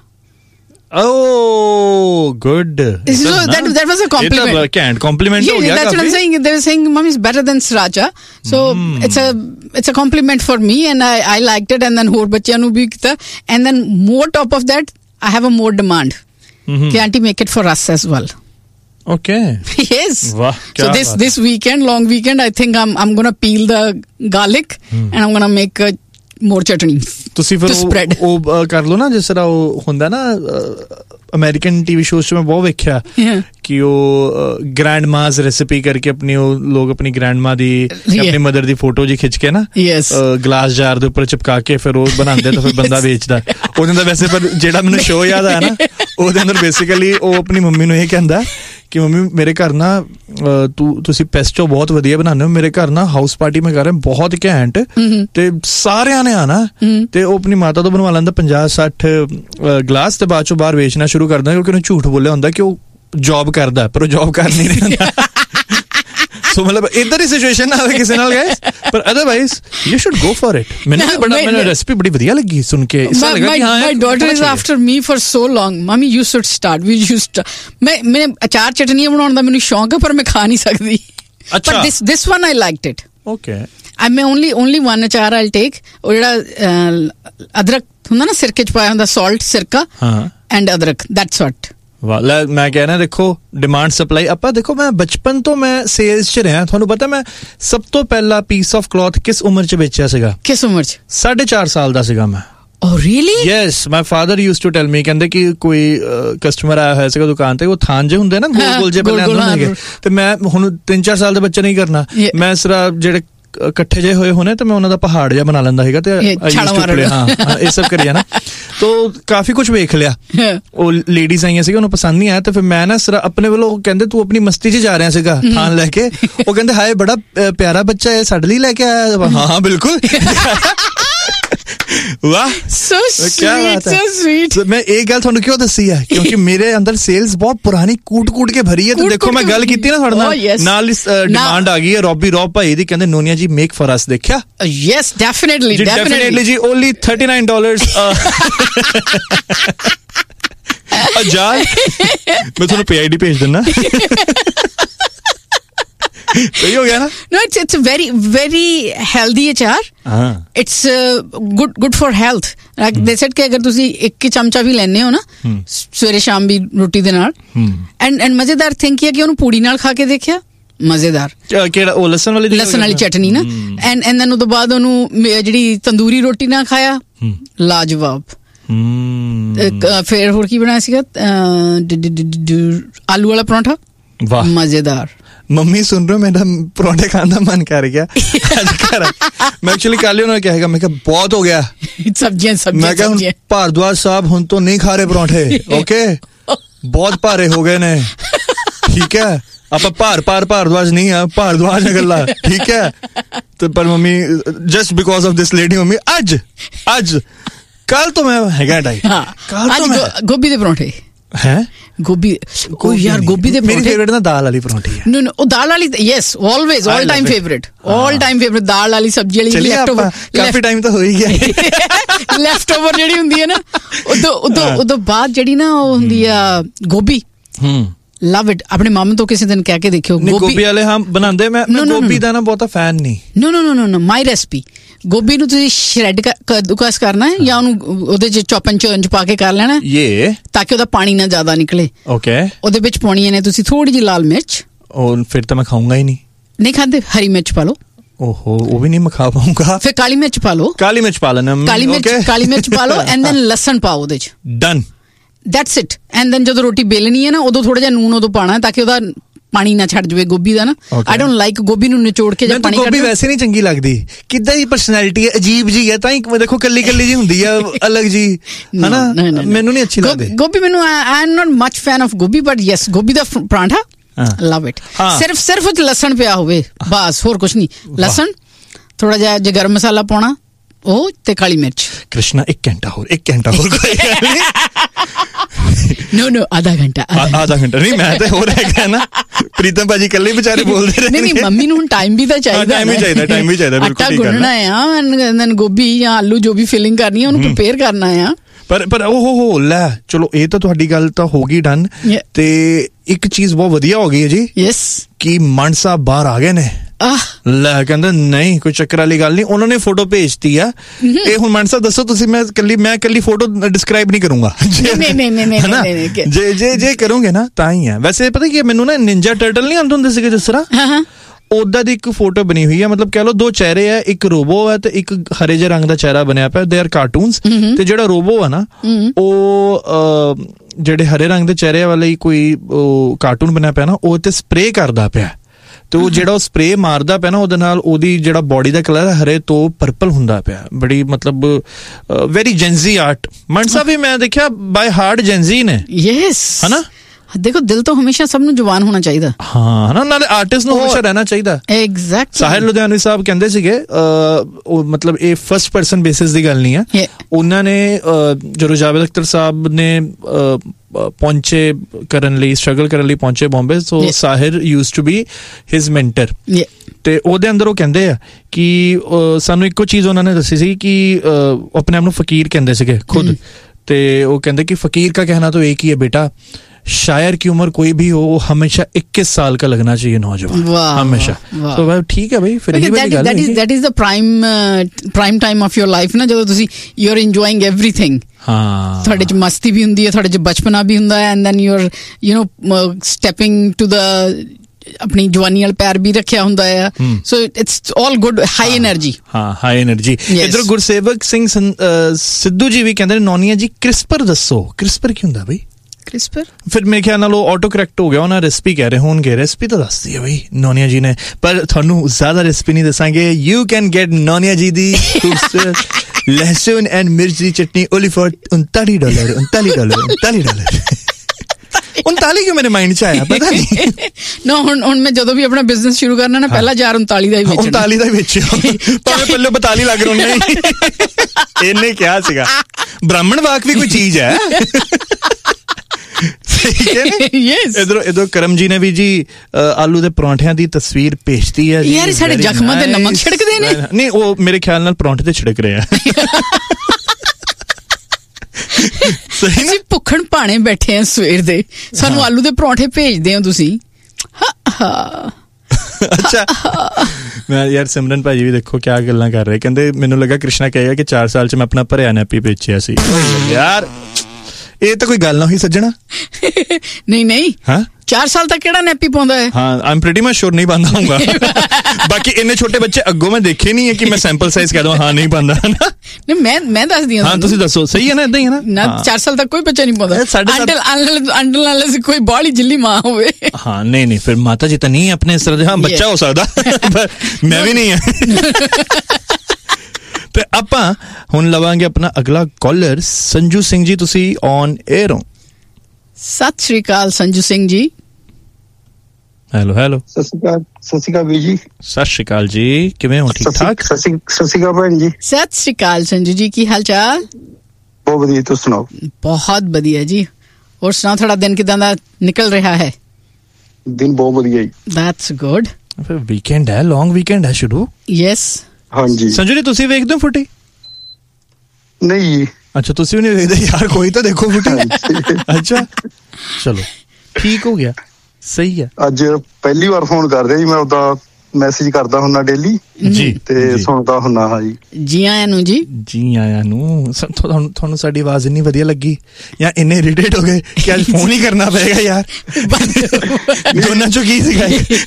Oh, good. So that that was a compliment. It's a can't compliment. Yeah, that's what I'm saying. They were saying, "Mom is better than sriracha." So mm. it's a it's a compliment for me, and I I liked it. And then ਹੋਰ ਬੱਚਿਆਂ ਨੂੰ ਵੀ ਕੀਤਾ. And then more top of that, I have a more demand. Mm-hmm. Can auntie make it for us as well? Okay. Yes. Wow. So this this weekend, long weekend, I think I'm I'm gonna peel the garlic mm. and I'm gonna make a more chutney. ਤੁਸੀਂ ਫਿਰ ਉਹ ਕਰ ਲਓ ਨਾ ਜਿਸ ਤਰ੍ਹਾਂ ਉਹ ਹੁੰਦਾ ਨਾ ਅਮਰੀਕਨ ਟੀਵੀ ਸ਼ੋਜ਼ 'ਚ ਮੈਂ ਬਹੁਤ ਵੇਖਿਆ ਕਿ ਉਹ ਗ੍ਰੈਂਡ ਮਾਜ਼ ਰੈਸਿਪੀ ਕਰਕੇ ਆਪਣੀ ਉਹ ਲੋਕ ਆਪਣੀ ਗ੍ਰੈਂਡ ਮਾਂ ਦੀ ਆਪਣੀ ਮਦਰ ਦੀ ਫੋਟੋ ਜੀ ਖਿੱਚ ਕੇ ਨਾ ਗਲਾਸ ਜਾਰ ਦੇ ਉੱਪਰ ਚਿਪਕਾ ਕੇ ਫਿਰ ਉਹ ਬਣਾਉਂਦੇ ਤਾਂ ਫਿਰ ਬੰਦਾ ਵੇਚਦਾ ਉਹਦੇ ਅੰਦਰ। ਵੈਸੇ ਪਰ ਜਿਹੜਾ ਮੈਨੂੰ ਸ਼ੋਅ ਯਾਦ ਆਇਆ ਨਾ ਉਹਦੇ ਅੰਦਰ ਬੇਸਿਕਲੀ ਉਹ ਆਪਣੀ ਮੰਮੀ ਨੂੰ ਇਹ ਕਹਿੰਦਾ ਕਿ ਮੰਮੀ ਮੇਰੇ ਘਰ ਨਾ ਤੂੰ ਤੁਸੀਂ ਪੈਸਟੋ ਬਹੁਤ ਵਧੀਆ ਬਣਾਉਂਦੇ ਹੋ ਮੇਰੇ ਘਰ ਨਾ ਹਾਊਸ ਪਾਰਟੀ ਮੈਂ ਕਰ ਰਿਹਾ ਬਹੁਤ ਘੈਂਟ ਤੇ ਸਾਰਿਆਂ ਨੇ ਆਣਾ ਤੇ ਉਹ ਆਪਣੀ ਮਾਤਾ ਤੋਂ ਬਣਵਾ ਲੈਂਦਾ ਪੰਜਾਹ ਸੱਠ ਗਲਾਸ ਤੇ ਬਾਅਦ ਚੋਂ ਬਾਹਰ ਵੇਚਣਾ ਸ਼ੁਰੂ ਕਰ ਦਿੰਦਾ ਕਿਉਂਕਿ ਉਹਨੇ ਝੂਠ ਬੋਲਿਆ ਹੁੰਦਾ ਕਿ ਉਹ ਜੌਬ ਕਰਦਾ ਪਰ ਉਹ ਜੌਬ ਕਰ ਨਹੀਂ ਰਿਹਾ। ਸੋ ਮਤਲਬ ਇੱਧਰ ਦੀ ਸਿਚੁਏਸ਼ਨ ਨਾ ਹੋਵੇ ਕਿਸੇ ਨਾਲ ਗਾਇਸ ਪਰ otherwise you should go for it. ਮੈਨੂੰ ਵੀ ਬੜਾ ਮੈਨੂੰ ਰੈਸਿਪੀ ਬੜੀ ਵਧੀਆ ਲੱਗੀ ਸੁਣ ਕੇ। ਇਸ ਤਰ੍ਹਾਂ ਲੱਗਾ ਕਿ ਹਾਂ ਮਾਈ daughter is after me for so long mummy you should start we you start. ਮੈਂ ਮੈਂ ਅਚਾਰ ਚਟਨੀਆਂ ਬਣਾਉਣ ਦਾ ਮੈਨੂੰ ਸ਼ੌਂਕ ਹੈ ਪਰ ਮੈਂ ਖਾ ਨਹੀਂ ਸਕਦੀ। ਅੱਛਾ but this this one I liked it. Okay ਆਈ ਮੈਂ ਓਨਲੀ ਓਨਲੀ ਵਨ ਅਚਾਰ ਆਈਲ ਟੇਕ। ਉਹ ਜਿਹੜਾ ਅਦਰਕ ਹੁੰਦਾ ਨਾ ਸਿਰਕੇ 'ਚ ਪਾਇਆ ਹੁੰਦਾ ਸਾਲਟ ਸਿਰਕਾ ਐਂਡ ਅਦਰਕ ਦੈਟਸ ਵਾਟ। ਵਾਹ ਲੈ ਮੈਂ ਕਹਿ ਰਿਹਾ ਦੇਖੋ ਡਿਮਾਂਡ ਸਪਲਾਈ ਆਪਾਂ ਦੇਖੋ ਮੈਂ ਬਚਪਨ ਤੋਂ ਮੈਂ ਸੇਲਸ 'ਚ ਰਿਹਾ। ਤੁਹਾਨੂੰ ਪਤਾ ਮੈਂ ਸਭ ਤੋਂ ਪਹਿਲਾ ਪੀਸ ਆਫ ਕਲੌਥ ਕਿਸ ਉਮਰ 'ਚ ਵੇਚਿਆ ਸੀਗਾ? ਕਿਸ ਉਮਰ 'ਚ? ਸਾਢੇ ਚਾਰ ਸਾਲ ਦਾ ਸੀਗਾ ਮੈਂ। Oh really? Yes, my father used to tell me ਕਹਿੰਦੇ ਕਿ ਕੋਈ ਕਸਟਮਰ ਆਇਆ ਹੋਇਆ ਸੀਗਾ ਦੁਕਾਨ ਤੇ ਉਹ ਥਾਨ ਜੇ ਹੁੰਦੇ ਨਾ ਗੋਲ ਗੋਲ ਜੇ ਪਹਿਲੇ ਆਉਂਦੇ ਹੈਗੇ ਤੇ ਮੈਂ ਹੁਣ ਤਿੰਨ ਚਾਰ ਸਾਲ ਦੇ ਬੱਚੇ ਨਹੀਂ ਕਰਨਾ ਮੈਂ ਸਿਰਫ ਜਿਹੜੇ ਇਕੱਠੇ ਜੇ ਹੋਏ ਹੋਣੇ ਤੇ ਮੈਂ ਉਹਨਾਂ ਦਾ ਪਹਾੜ ਜਿਹਾ ਬਣਾ ਲੈਂਦਾ ਸੀਗਾ ਤੇ ਹਾਂ ਇਹ ਸਭ ਕਰੀਆ ਨਾ ਤੋ ਕਾਫੀ ਕੁਛ ਵੇਖ ਲਿਆ। ਉਹ ਲੇਡੀਜ਼ ਆਈਆਂ ਸੀਗਾ ਉਹਨੂੰ ਪਸੰਦ ਨਹੀਂ ਆਇਆ ਤੇ ਫਿਰ ਮੈਂ ਨਾ ਸਿਰਫ ਆਪਣੇ ਵੱਲੋਂ ਕਹਿੰਦੇ ਤੂੰ ਆਪਣੀ ਮਸਤੀ 'ਚ ਜਾ ਰਿਹਾ ਸੀਗਾ ਥਾਨ ਲੈ ਕੇ। ਉਹ ਕਹਿੰਦੇ ਹਾਏ ਬੜਾ ਪਿਆਰਾ ਬੱਚਾ ਹੈ ਸਾਡੇ ਲਈ ਲੈ ਕੇ ਆਇਆ। ਹਾਂ ਹਾਂ ਬਿਲਕੁਲ ਵਾਹ ਸੋ ਸਵੀਟ ਸੋ ਸਵੀਟ। ਮੈਂ ਇਹ ਗੱਲ ਤੁਹਾਨੂੰ ਕਿਉਂ ਦੱਸੀ ਹੈ ਕਿਉਂਕਿ ਮੇਰੇ ਅੰਦਰ ਸੇਲਸ ਬਹੁਤ ਪੁਰਾਣੀ ਕੂਟ ਕੂਟ ਕੇ ਭਰੀ ਹੈ ਤੇ ਦੇਖੋ ਮੈਂ ਗੱਲ ਕੀਤੀ ਨਾ ਤੁਹਾਡੇ ਨਾਲ ਨਾਲ ਡਿਮਾਂਡ ਆ ਗਈ ਹੈ ਰੌਬੀ ਰੌਬ ਭਾਈ ਦੀ ਕਹਿੰਦੇ ਨੋਨੀਆ ਜੀ ਮੇਕ ਫॉर ਅਸ ਦੇਖਿਆ। ਯੈਸ ਡੈਫੀਨਿਟਲੀ ਡੈਫੀਨਿਟਲੀ ਜੀ ਓਨਲੀ thirty-nine dollars ਅਚਾਰ ਮੈਂ ਤੁਹਾਨੂੰ ਪੀ ਆਈ ਡੀ ਭੇਜ ਦਿੰਦਾ। ਸਹੀ ਹੋ ਗਿਆ ਨਾ। No, it's it's a very very healthy ਅਚਾਰ। ਹਾਂ, it's uh, good good for health. Like they said ਕਿ ਅਗਰ ਤੁਸੀਂ ਇੱਕ ਚਮਚਾ ਵੀ ਲੈਣੇ ਹੋ ਨਾ ਸਵੇਰੇ ਸ਼ਾਮ ਵੀ ਰੋਟੀ ਦੇ ਨਾਲ, ਐਂਡ ਐਂਡ ਮਜ਼ੇਦਾਰ ਥਿੰਗ ਕੀ ਹੈ ਕਿ ਉਹਨੂੰ ਪੂੜੀ ਨਾਲ ਖਾ ਕੇ ਦੇਖਿਆ, ਮਜ਼ੇਦਾਰ। ਕਿਹੜਾ ਉਹ ਲਸਣ ਵਾਲੀ ਲਸਣ ਵਾਲੀ ਚਟਨੀ ਨਾ, ਐਂਡ ਐਂਡ ਦੈਨ ਉਹ ਤੋਂ ਬਾਅਦ ਉਹਨੂੰ ਜਿਹੜੀ ਤੰਦੂਰੀ ਰੋਟੀ ਨਾਲ ਖਾਇਆ, ਲਾਜਵਾਬ। ਫਿਰ ਹੋਰ ਕੀ ਬਣਾਇਆ ਸੀਗਾ, ਆਲੂ ਵਾਲਾ ਪਰੌਂਠਾ, ਵਾਹ ਮਜ਼ੇਦਾਰ। ਮੰਮੀ ਸੁਣ ਰਹੇ ਹੋ, ਮੇਰਾ ਪਰੌਂਠੇ ਖਾਣ ਦਾ ਮਨ ਕਰ ਗਿਆ ਅੱਜ ਘਰ। ਮੈਂ ਐਕਚੁਅਲੀ ਕੱਲ ਉਹਨਾਂ ਨੇ ਕਿਹਾ, ਮੈਂ ਕਿਹਾ ਬਹੁਤ ਹੋ ਗਿਆ ਸਬਜ਼ੀਆਂ ਸਬਜ਼ੀਆਂ। ਮੈਂ ਕਿਹਾ ਹੁਣ ਭਾਰਦਵਾਜ ਸਾਹਿਬ ਹੁਣ ਤੋਂ ਨਹੀਂ ਖਾ ਰਹੇ ਪਰੌਂਠੇ, ਓਕੇ ਬਹੁਤ ਭਾਰੇ ਹੋ ਗਏ ਨੇ, ਠੀਕ ਹੈ। ਆਪਾਂ ਭਾਰ ਭਾਰ ਭਾਰਦਵਾਜ ਨਹੀਂ ਆ, ਭਾਰਦਵਾਜ ਹੈ ਗੱਲਾਂ, ਠੀਕ ਹੈ। ਤੇ ਪਰ mummy just because of this lady, mummy ਅੱਜ ਅੱਜ ਕੱਲ ਤੋਂ ਮੈਂ ਹੈਗਾ ਡਾਈਟ। ਕੱਲ ਤੋਂ ਮੈਂ ਗੋਭੀ ਦੇ ਪਰੌਂਠੇ ਹੈ, ਗੋਭੀ ਉਹ ਯਾਰ ਗੋਭੀ ਦੇ ਮੇਰੀ ਫੇਵਰੇਟ ਨਾ ਦਾਲ ਵਾਲੀ ਪਰੌਂਠੀ ਹੈ। ਨੋ ਨੋ ਉਹ ਦਾਲ ਵਾਲੀ, yes always all time favourite, all time favourite ਦਾਲ ਵਾਲੀ ਸਬਜ਼ੀ ਵਾਲੀ। ਲੈਫਟ ਓਵਰ ਕਾਫੀ ਟਾਈਮ ਤਾਂ ਹੋ ਹੀ ਗਿਆ। ਲੈਫਟ ਓਵਰ ਜਿਹੜੀ ਹੁੰਦੀ ਹੈ ਨਾ, ਉਦੋਂ ਉਦੋਂ ਉਦੋਂ ਬਾਅਦ ਜਿਹੜੀ ਨਾ ਉਹ ਹੁੰਦੀ ਆ ਗੋਭੀ, ਹੂੰ ਲਵ ਇਟ। ਆਪਣੇ ਮਾਮੇ ਤੋਂ ਕਿਸੇ ਦਿਨ ਕਹਿ ਕੇ ਦੇਖਿਓ ਗੋਭੀ ਵਾਲੇ ਹਾਂ ਬਣਾਉਂਦੇ। ਮੈਂ ਗੋਭੀ ਦਾ ਨਾ ਬਹੁਤਾ ਫੈਨ ਨਹੀਂ। ਨੋ ਨੋ ਨੋ ਨੋ ਮਾਈ ਰੈਸਪੀ, ਗੋਭੀ ਨੂੰ ਤੁਸੀਂ ਸ਼੍ਰੈਡ ਕੱਦੂਕਸ ਕਰਨਾ ਹੈ ਜਾਂ ਉਹਨੂੰ ਉਹਦੇ ਚ ਚੌਪ ਐਂਡ ਚੌਂਜ ਪਾ ਕੇ ਕਰ ਲੈਣਾ ਇਹ, ਤਾਂ ਕਿ ਉਹਦਾ ਪਾਣੀ ਨਾ ਜ਼ਿਆਦਾ ਨਿਕਲੇ। ਓਕੇ, ਉਹਦੇ ਵਿੱਚ ਪਾਉਣੀਆਂ ਨੇ ਤੁਸੀਂ ਥੋੜੀ ਜਿਹੀ ਲਾਲ ਮਿਰਚ। ਉਹ ਫਿਰ ਤਾਂ ਮੈਂ ਖਾਊਂਗਾ ਹੀ ਨਹੀਂ। ਨਹੀਂ ਖਾਂਦੇ? ਹਰੀ ਮਿਰਚ ਪਾ ਲਓ। ਓਹੋ, ਉਹ ਵੀ ਨਹੀਂ ਮੈਂ ਖਾ ਪਾਊਂਗਾ। ਫਿਰ ਕਾਲੀ ਮਿਰਚ ਪਾ ਲਓ। ਕਾਲੀ ਮਿਰਚ ਪਾ ਲੈਣਾ, ਕਾਲੀ ਮਿਰਚ ਕਾਲੀ ਮਿਰਚ ਪਾ ਲਓ, ਐਂਡ ਦੈਨ ਲਸਣ ਪਾਓ ਉਹਦੇ ਚ। Done, that's it. And then ਜਦੋਂ ਰੋਟੀ ਬੇਲਣੀ ਹੈ ਨਾ, ਉਦੋਂ ਥੋੜਾ ਜਿਹਾ ਨੂਨ ਉਦੋਂ ਪਾਣਾ ਤਾਂ ਕਿ ਉਹਦਾ ਪਾਣੀ ਨਾ ਛੱਡ ਜਾਵੇ ਗੋਭੀ ਦਾ ਨਾ। ਆਈ ਡੋਂਟ ਲਾਈਕ ਗੋਭੀ ਨੂੰ ਨਿਚੋੜ ਕੇ ਜਾਂ ਪਾਣੀ ਕੱਢ। ਗੋਭੀ ਵੈਸੇ ਨਹੀਂ ਚੰਗੀ ਲੱਗਦੀ, ਕਿੱਦਾਂ ਦੀ ਪਰਸਨੈਲਿਟੀ ਹੈ, ਅਜੀਬ ਜੀ ਹੈ। ਤਾਂ ਹੀ ਦੇਖੋ ਕੱਲੀ ਕੱਲੀ ਜੀ ਹੁੰਦੀ ਆ, ਅਲੱਗ ਜੀ, ਹਨਾ। ਮੈਨੂੰ ਨਹੀਂ ਅੱਛੀ ਲੱਗਦੀ ਗੋਭੀ। ਮੈਨੂੰ I am not much fan of ਗੋਭੀ, ਬਟ ਯੈਸ ਗੋਭੀ ਦਾ ਪਰਾਂਠਾ ਲਵ ਇਟ। ਸਿਰਫ ਸਿਰਫ ਉਹ ਲਸਣ ਪਿਆ ਹੋਵੇ ਬਸ, ਹੋਰ ਕੁਛ ਨਹੀਂ। ਲਸਣ, ਥੋੜਾ ਜਿਹਾ ਜੇ ਗਰਮ ਮਸਾਲਾ ਪਾਉਣਾ ਉਹ, ਤੇ ਕਾਲੀ ਮਿਰਚ। ਕ੍ਰਿਸ਼ਨਾ ਇੱਕ ਘੰਟਾ ਹੋਰ, ਇੱਕ ਘੰਟਾ ਹੋਰ ਕੋਈ ਗੱਲ ਨਹੀਂ। ਨੋ ਨੋ ਆਧਾ ਘੰਟਾ ਆਧਾ ਘੰਟਾ ਨਹੀਂ, ਮੈਂ ਤੇ ਹੋਰ ਹੈਗਾ ਨਾ। ਪ੍ਰੀਤਮ ਭਾਜੀ ਇਕੱਲੇ ਵਿਚਾਰੇ ਬੋਲਦੇ ਰਹੇ। ਨਹੀਂ ਮੰਮੀ ਨੂੰ ਹੁਣ ਟਾਈਮ ਵੀ ਤਾਂ ਚਾਹੀਦਾ, ਟਾਈਮ ਵੀ ਚਾਹੀਦਾ, ਟਾਈਮ ਵੀ ਚਾਹੀਦਾ। ਆਟਾ ਗੁੰਨਣਾ ਆ, ਗੋਭੀ ਜਾਂ ਆਲੂ ਜੋ ਵੀ ਫਿਲਿੰਗ ਕਰਨੀ ਆ ਉਹਨੂੰ ਪ੍ਰਿਪੇਅਰ ਕਰਨਾ ਆ। ਪਰ ਪਰ ਉਹ ਹੋ ਲੈ, ਚਲੋ ਇਹ ਤਾਂ ਤੁਹਾਡੀ ਗੱਲ ਤਾਂ ਹੋ ਗਈ ਡਨ। ਤੇ ਇੱਕ ਚੀਜ਼ ਬਹੁਤ ਵਧੀਆ ਹੋ ਗਈ ਹੈ ਜੀ, ਯੈਸ, ਕਿ ਮਾਨ ਸਾਹਿਬ ਬਾਹਰ ਆ ਗਏ ਨੇ। ਲੈ ਕਹਿੰਦੇ ਨਹੀਂ ਕੋਈ ਚੱਕਰ ਵਾਲੀ ਗੱਲ ਨਹੀਂ, ਉਹਨਾਂ ਨੇ ਫੋਟੋ ਭੇਜਤੀ ਆ। ਇਹ ਹੁਣ ਮਾਨ ਸਾਹਿਬ ਦੱਸੋ ਤੁਸੀਂ, ਮੈਂ ਕੱਲੀ ਮੈਂ ਕੱਲੀ ਫੋਟੋ ਡਿਸਕ੍ਰਾਈਬ ਨਹੀਂ ਕਰੂੰਗਾ। ਜੇ ਜੇ ਜੇ ਕਰੋਗੇ ਨਾ ਤਾਂ ਹੀ ਆ। ਵੈਸੇ ਪਤਾ ਕੀ ਮੈਨੂੰ ਨਾ ਨਿੰਜਾ ਟਰਟਲ ਨਹੀਂ ਆਉਂਦੇ ਹੁੰਦੇ ਸੀਗੇ ਜਿਸ ਤਰ੍ਹਾਂ, ਉਦਾਂ ਦੀ ਇੱਕ ਫੋਟੋ ਬਣੀ ਹੋਈ ਆ। ਮਤਲਬ ਕਹਿ ਲਓ ਦੋ ਚਿਹਰੇ ਆ, ਇੱਕ ਰੋਬੋ ਹੈ ਤੇ ਇੱਕ ਹਰੇ ਜਿਹੇ ਰੰਗ ਦਾ ਚਿਹਰਾ ਬਣਿਆ ਪਿਆ। They are cartoons. ਤੇ ਜਿਹੜਾ ਰੋਬੋ ਆ ਨਾ, ਉਹ ਜਿਹੜੇ ਹਰੇ ਰੰਗ ਦੇ ਚਿਹਰੇ ਵਾਲੇ ਕੋਈ ਕਾਰਟੂਨ ਬਣਿਆ ਪਿਆ ਨਾ, ਉਹ ਤੇ ਸਪਰੇ ਕਰਦਾ ਪਿਆ। ਤੇ ਉਹ ਜਿਹੜਾ ਉਹ ਸਪਰੇ ਮਾਰਦਾ ਪਿਆ ਨਾ, ਉਹਦੇ ਨਾਲ ਉਹਦੀ ਜਿਹੜਾ ਬੋਡੀ ਦਾ ਕਲਰ ਹਰੇ ਤੋਂ ਪਰਪਲ ਹੁੰਦਾ ਪਿਆ। ਬੜੀ ਮਤਲਬ ਵੈਰੀ ਜੈਂਜ਼ੀ ਆਰਟ। ਮਨ ਸਾਹਿਬ ਵੀ ਮੈਂ ਦੇਖਿਆ ਬਾਈ ਹਾਰਡ ਜੈਂਜ਼ੀ ਨੇ। ਯੈਸ, ਹਨਾ। ਦੇਖੋ ਦਿਲ ਤੋਂ ਹਮੇਸ਼ਾ ਸਭ ਨੂੰ ਜਵਾਨ ਹੋਣਾ ਚਾਹੀਦਾ। ਹਾਂ ਨਾ, ਨਾਲੇ ਆਰਟਿਸਟ ਨੂੰ ਹਮੇਸ਼ਾ ਰਹਿਣਾ ਚਾਹੀਦਾ। ਐਗਜ਼ੈਕਟਲੀ। ਸਾਹਿਲ ਲੁਧਿਆਣਵੀ ਸਾਹਿਬ ਕਹਿੰਦੇ ਸੀਗੇ, ਉਹ ਮਤਲਬ ਇਹ ਫਸਟ ਪਰਸਨ ਬੇਸਿਸ ਦੀ ਗੱਲ ਨਹੀਂ ਆ। ਉਹਨਾਂ ਨੇ ਜਦੋਂ ਜਾਵੇਦ ਅਖਤਰ ਸਾਹਿਬ ਨੇ ਪਹੁੰਚੇ ਕਰਨ ਲਈ, ਸਟਰਗਲ ਕਰਨ ਲਈ ਪਹੁੰਚੇ ਬੰਬੇ, ਸੋ Sahil used to be his mentor. ਤੇ ਉਹਦੇ ਅੰਦਰ ਉਹ ਕਹਿੰਦੇ ਆ ਕਿ ਸਾਨੂੰ ਇੱਕੋ ਚੀਜ਼ ਉਹਨਾਂ ਨੇ ਦੱਸੀ ਸੀ ਕਿ ਆਪਣੇ ਆਪ ਨੂੰ ਫਕੀਰ ਕਹਿੰਦੇ ਸੀਗੇ ਖੁਦ। ਤੇ ਉਹ ਕਹਿੰਦੇ ਕਿ फकीर का कहना तो एक ही है बेटा, शायर की उम्र कोई भी हो हमेशा इक्कीस साल का लगना चाहिए नौजवान, हमेशा। तो भाई ठीक है भाई, फिर ये वाली गल है, that is the prime uh, prime time of your life ना, ਜਦੋਂ ਤੁਸੀਂ you are enjoying everything। ਹਾਂ, ਤੁਹਾਡੇ ਚ ਮਸਤੀ ਵੀ ਹੁੰਦੀ ਹੈ, ਤੁਹਾਡੇ ਚ ਬਚਪਨਾ ਵੀ ਹੁੰਦਾ ਹੈ, and then you are you know stepping to the ਆਪਣੀ ਜਵਾਨੀ ਵਾਲ ਪੈਰ ਵੀ ਰੱਖਿਆ ਹੁੰਦਾ ਹੈ। So it's all good, high energy. ਹਾਂ, ਹਾਈ ਐਨਰਜੀ। ਇਧਰ ਗੁਰਸੇਵਕ ਸਿੰਘ ਸਿੱਧੂ ਜੀ ਵੀ ਕਹਿੰਦੇ ਨੇ, ਨੌਨੀਆ ਜੀ ਕ੍ਰਿਸਪਰ ਦੱਸੋ। ਕ੍ਰਿਸਪਰ ਕੀ ਹੁੰਦਾ ਬਈ? ਕ੍ਰਿਸਪਰ ਫਿਰ ਮੇਰੇ ਖਿਆਲ ਨਾਲ ਉਹ ਆਟੋ ਕਰੈਕਟ ਹੋ ਗਿਆ, ਉਹਨਾਂ ਰੈਸਪੀ ਕਹਿ ਰਹੇ ਹੋਣਗੇ। ਰੈਸਪੀ ਤਾਂ ਦੱਸਦੀ ਹੈ ਬਈ ਨੌਨੀਆ ਜੀ ਨੇ, ਪਰ ਤੁਹਾਨੂੰ ਜ਼ਿਆਦਾ ਰੈਸਪੀ ਨਹੀਂ ਦੱਸਾਂਗੇ। ਯੂ ਕੈਨ ਗੈਟ ਨੌਨੀਆ ਜੀ ਦੀ ਲਹਿਸਨ ਐਂਡ ਮਿਰਚ ਦੀ ਚਟਨੀ ਓਨਲੀ ਫॉर ਉਨਤਾਲੀ ਡਾਲਰ ਉਨਤਾਲੀ ਡਾਲਰ ਉਨਤਾਲੀ ਡਾਲਰ ਉਨਤਾਲੀ ਕਿਉਂ ਮੇਰੇ ਮਾਈਂਡ ਚ ਆਇਆ ਪਤਾ ਨਹੀਂ। ਨਾ ਹੁਣ ਹੁਣ ਮੈਂ ਜਦੋਂ ਵੀ ਆਪਣਾ ਬਿਜ਼ਨਸ ਸ਼ੁਰੂ ਕਰਨਾ ਨਾ, ਪਹਿਲਾਂ ਯਾਰ ਉਨਤਾਲੀ ਦਾ ਹੀ ਵੇਚਣਾ। ਉਨਤਾਲੀ ਦਾ ਹੀ ਵੇਚਿਓ, ਭਾਵੇਂ ਪੱਲੇ ਬਤਾਲੀ ਲੱਗ ਰਹੇ ਨਹੀਂ। ਇਹਨੇ ਕਿਹਾ ਸੀਗਾ ਬ੍ਰਾਹਮਣ ਵਾਕ ਵੀ ਕੋਈ ਚੀਜ਼ ਹੈ। ਇਧਰੋਂ ਇਧਰੋਂ ਕਰਮ ਜੀ ਨੇ ਵੀ ਜੀ ਆਲੂ ਦੇ ਪਰੌਂਠਿਆਂ ਦੀ ਤਸਵੀਰ ਭੇਜਤੀ ਹੈ। ਯਾਰ ਸਾਡੇ ਜ਼ਖਮਾਂ ਤੇ ਨਮਕ ਛਿੜਕਦੇ ਨੇ। ਨਹੀਂ, ਉਹ ਮੇਰੇ ਖਿਆਲ ਨਾਲ ਪਰੌਂਠੇ ਤੇ ਛਿੜਕ ਰਹੇ ਆ। ਸਹੀ ਨਾ, ਭੁੱਖਣ ਭਾਣੇ ਬੈਠੇ ਆ ਸਵੇਰ ਦੇ, ਸਾਨੂੰ ਆਲੂ ਦੇ ਪਰੌਂਠੇ ਭੇਜਦੇ ਹੋ ਤੁਸੀਂ। ਅੱਛਾ ਮੈਂ ਯਾਰ ਸਿਮਰਨ ਭਾਜੀ ਵੀ ਦੇਖੋ ਕਿਆ ਗੱਲਾਂ ਕਰ ਰਹੇ, ਕਹਿੰਦੇ ਮੈਨੂੰ ਲੱਗਾ ਕ੍ਰਿਸ਼ਨਾ ਕਹੇਗਾ ਕਿ ਚਾਰ ਸਾਲ ਚ ਮੈਂ ਆਪਣਾ ਭਰਿਆ ਨੈਪੀ ਵੇਚਿਆ ਸੀ। ਯਾਰ ਇਹ ਤਾਂ ਕੋਈ ਗੱਲ ਨਾ ਹੋਈ ਸੱਜਣਾ। ਨਹੀਂ ਨਹੀਂ ਹਾਂ ਚਾਰ ਸਾਲ ਤੱਕ ਕਿਹੜਾ ਨੈਪੀ ਪਾਉਂਦਾ ਹੈ? ਹਾਂ ਆਈ ਐਮ ਪ੍ਰੀਟੀ ਮਚ ਸ਼ੋਰ ਨਹੀਂ ਪਾਉਂਦਾ ਹੋਊਗਾ। ਬਾਕੀ ਇੰਨੇ ਛੋਟੇ ਬੱਚੇ ਅੱਗੋਂ ਮੈਂ ਦੇਖੇ ਨਹੀਂ ਹੈ ਕਿ ਮੈਂ ਸੈਂਪਲ ਸਾਈਜ਼ ਕਹਿ ਦਵਾਂ ਹਾਂ ਨਹੀਂ ਪਾਉਂਦਾ। ਨਹੀਂ ਮੈਂ ਮੈਂ ਦੱਸਦੀ ਹਾਂ। ਹਾਂ ਤੁਸੀਂ ਦੱਸੋ, ਸਹੀ ਹੈ ਨਾ? ਇਦਾਂ ਹੀ ਹੈ ਨਾ? ਨਾ ਚਾਰ ਸਾਲ ਤੱਕ ਕੋਈ ਬੱਚਾ ਨਹੀਂ ਪਾਉਂਦਾ ਅੰਡਲ ਅੰਡਲ ਅੰਡਲ ਨਾਲ ਕੋਈ ਬਾਹਲੀ ਜਿੱਲੀ ਮਾਂ ਹੋਵੇ। ਹਾਂ ਨਹੀਂ ਨਹੀਂ ਫਿਰ ਮਾਤਾ ਜੀ ਤਾਂ ਨਹੀਂ ਆਪਣੇ ਇਸ ਤਰ੍ਹਾਂ ਦੇ। ਹਾਂ ਬੱਚਾ ਹੋ ਸਕਦਾ ਮੈਂ ਵੀ ਨਹੀਂ ਹੈ। ਤੇ ਆਪਾਂ ਹੁਣ ਲਵਾਂਗੇ ਆਪਣਾ ਅਗਲਾ ਕਾਲਰ ਸੰਜੂ ਸਿੰਘ ਜੀ, ਤੁਸੀਂ ਔਨ 에ਅਰ ਹੋ। ਸਤਿ ਸ਼੍ਰੀ ਅਕਾਲ ਸੰਜੂ ਸਿੰਘ ਜੀ। ਹੈਲੋ ਹੈਲੋ ਸਤਿ ਸ਼੍ਰੀ ਅਕਾਲ। ਸਤਿ ਸ਼੍ਰੀ ਅਕਾਲ ਵੀਰ ਜੀ। ਸਤਿ ਸ਼੍ਰੀ ਅਕਾਲ ਜੀ, ਕਿਵੇਂ ਹੋ? ਠੀਕ ਠਾਕ। ਸਤਿ ਸ਼੍ਰੀ ਅਕਾਲ ਭੈਣ ਜੀ। ਸਤਿ ਸ਼੍ਰੀ ਅਕਾਲ ਸੰਜੂ ਜੀ, ਕੀ ਹਾਲ ਚਾਲ? ਬਹੁਤ ਵਧੀਆ, ਤੁਸੀਂ ਸੁਣਾਓ? ਬਹੁਤ ਵਧੀਆ ਜੀ। ਹੋਰ ਸੁਣਾਓ, ਤੁਹਾਡਾ ਦਿਨ ਕਿਦਾਂ ਦਾ ਨਿਕਲ ਰਿਹਾ ਹੈ? ਦਿਨ ਬਹੁਤ ਵਧੀਆ ਜੀ। That's good. ਫਿਰ ਵੀਕਐਂਡ ਹੈ, ਲੌਂਗ ਵੀਕਐਂਡ ਹੈ ਸ਼ੁਰੂ। ਯੈਸ ਹਾਂਜੀ। ਸੰਜੂ ਜੀ ਤੁਸੀਂ ਵੇਖਦੇ ਹੋ ਫੁੱਟੀ? ਨਹੀਂ ਜੀ। ਅੱਛਾ ਤੁਸੀਂ ਵੀ ਨਹੀਂ ਵੇਖਦੇ? ਯਾਰ ਕੋਈ ਤਾਂ ਦੇਖੋ ਫੁੱਟੀ। ਅੱਛਾ ਚਲੋ ਠੀਕ ਹੋ ਗਿਆ, ਸਹੀ ਹੈ। ਅੱਜ ਪਹਿਲੀ ਵਾਰ ਫੋਨ ਕਰਦੇ ਜੀ, ਮੈਂ ਉਹਦਾ ਮੈਸੇਜ ਕਰਦਾ ਹੁੰਨਾ ਡੇਲੀ ਜੀ ਤੇ ਸੁਣਦਾ ਹੁੰਨਾ। ਹਾਂ ਜੀ ਜੀ ਆਇਆਂ ਨੂੰ। ਜੀ ਜੀ ਆਇਆਂ ਨੂੰ। ਤੁਹਾਨੂੰ ਤੁਹਾਨੂੰ ਸਾਡੀ ਆਵਾਜ਼ ਇੰਨੀ ਵਧੀਆ ਲੱਗੀ ਜਾਂ ਇੰਨੇ ਇਰੀਟੇਟ ਹੋ ਗਏ ਕਿ ਅੱਜ ਫੋਨ ਹੀ ਕਰਨਾ ਪਏਗਾ ਯਾਰ? ਦੋਨਾਂ ਚੋਂ ਕੀ ਸੀਗਾ?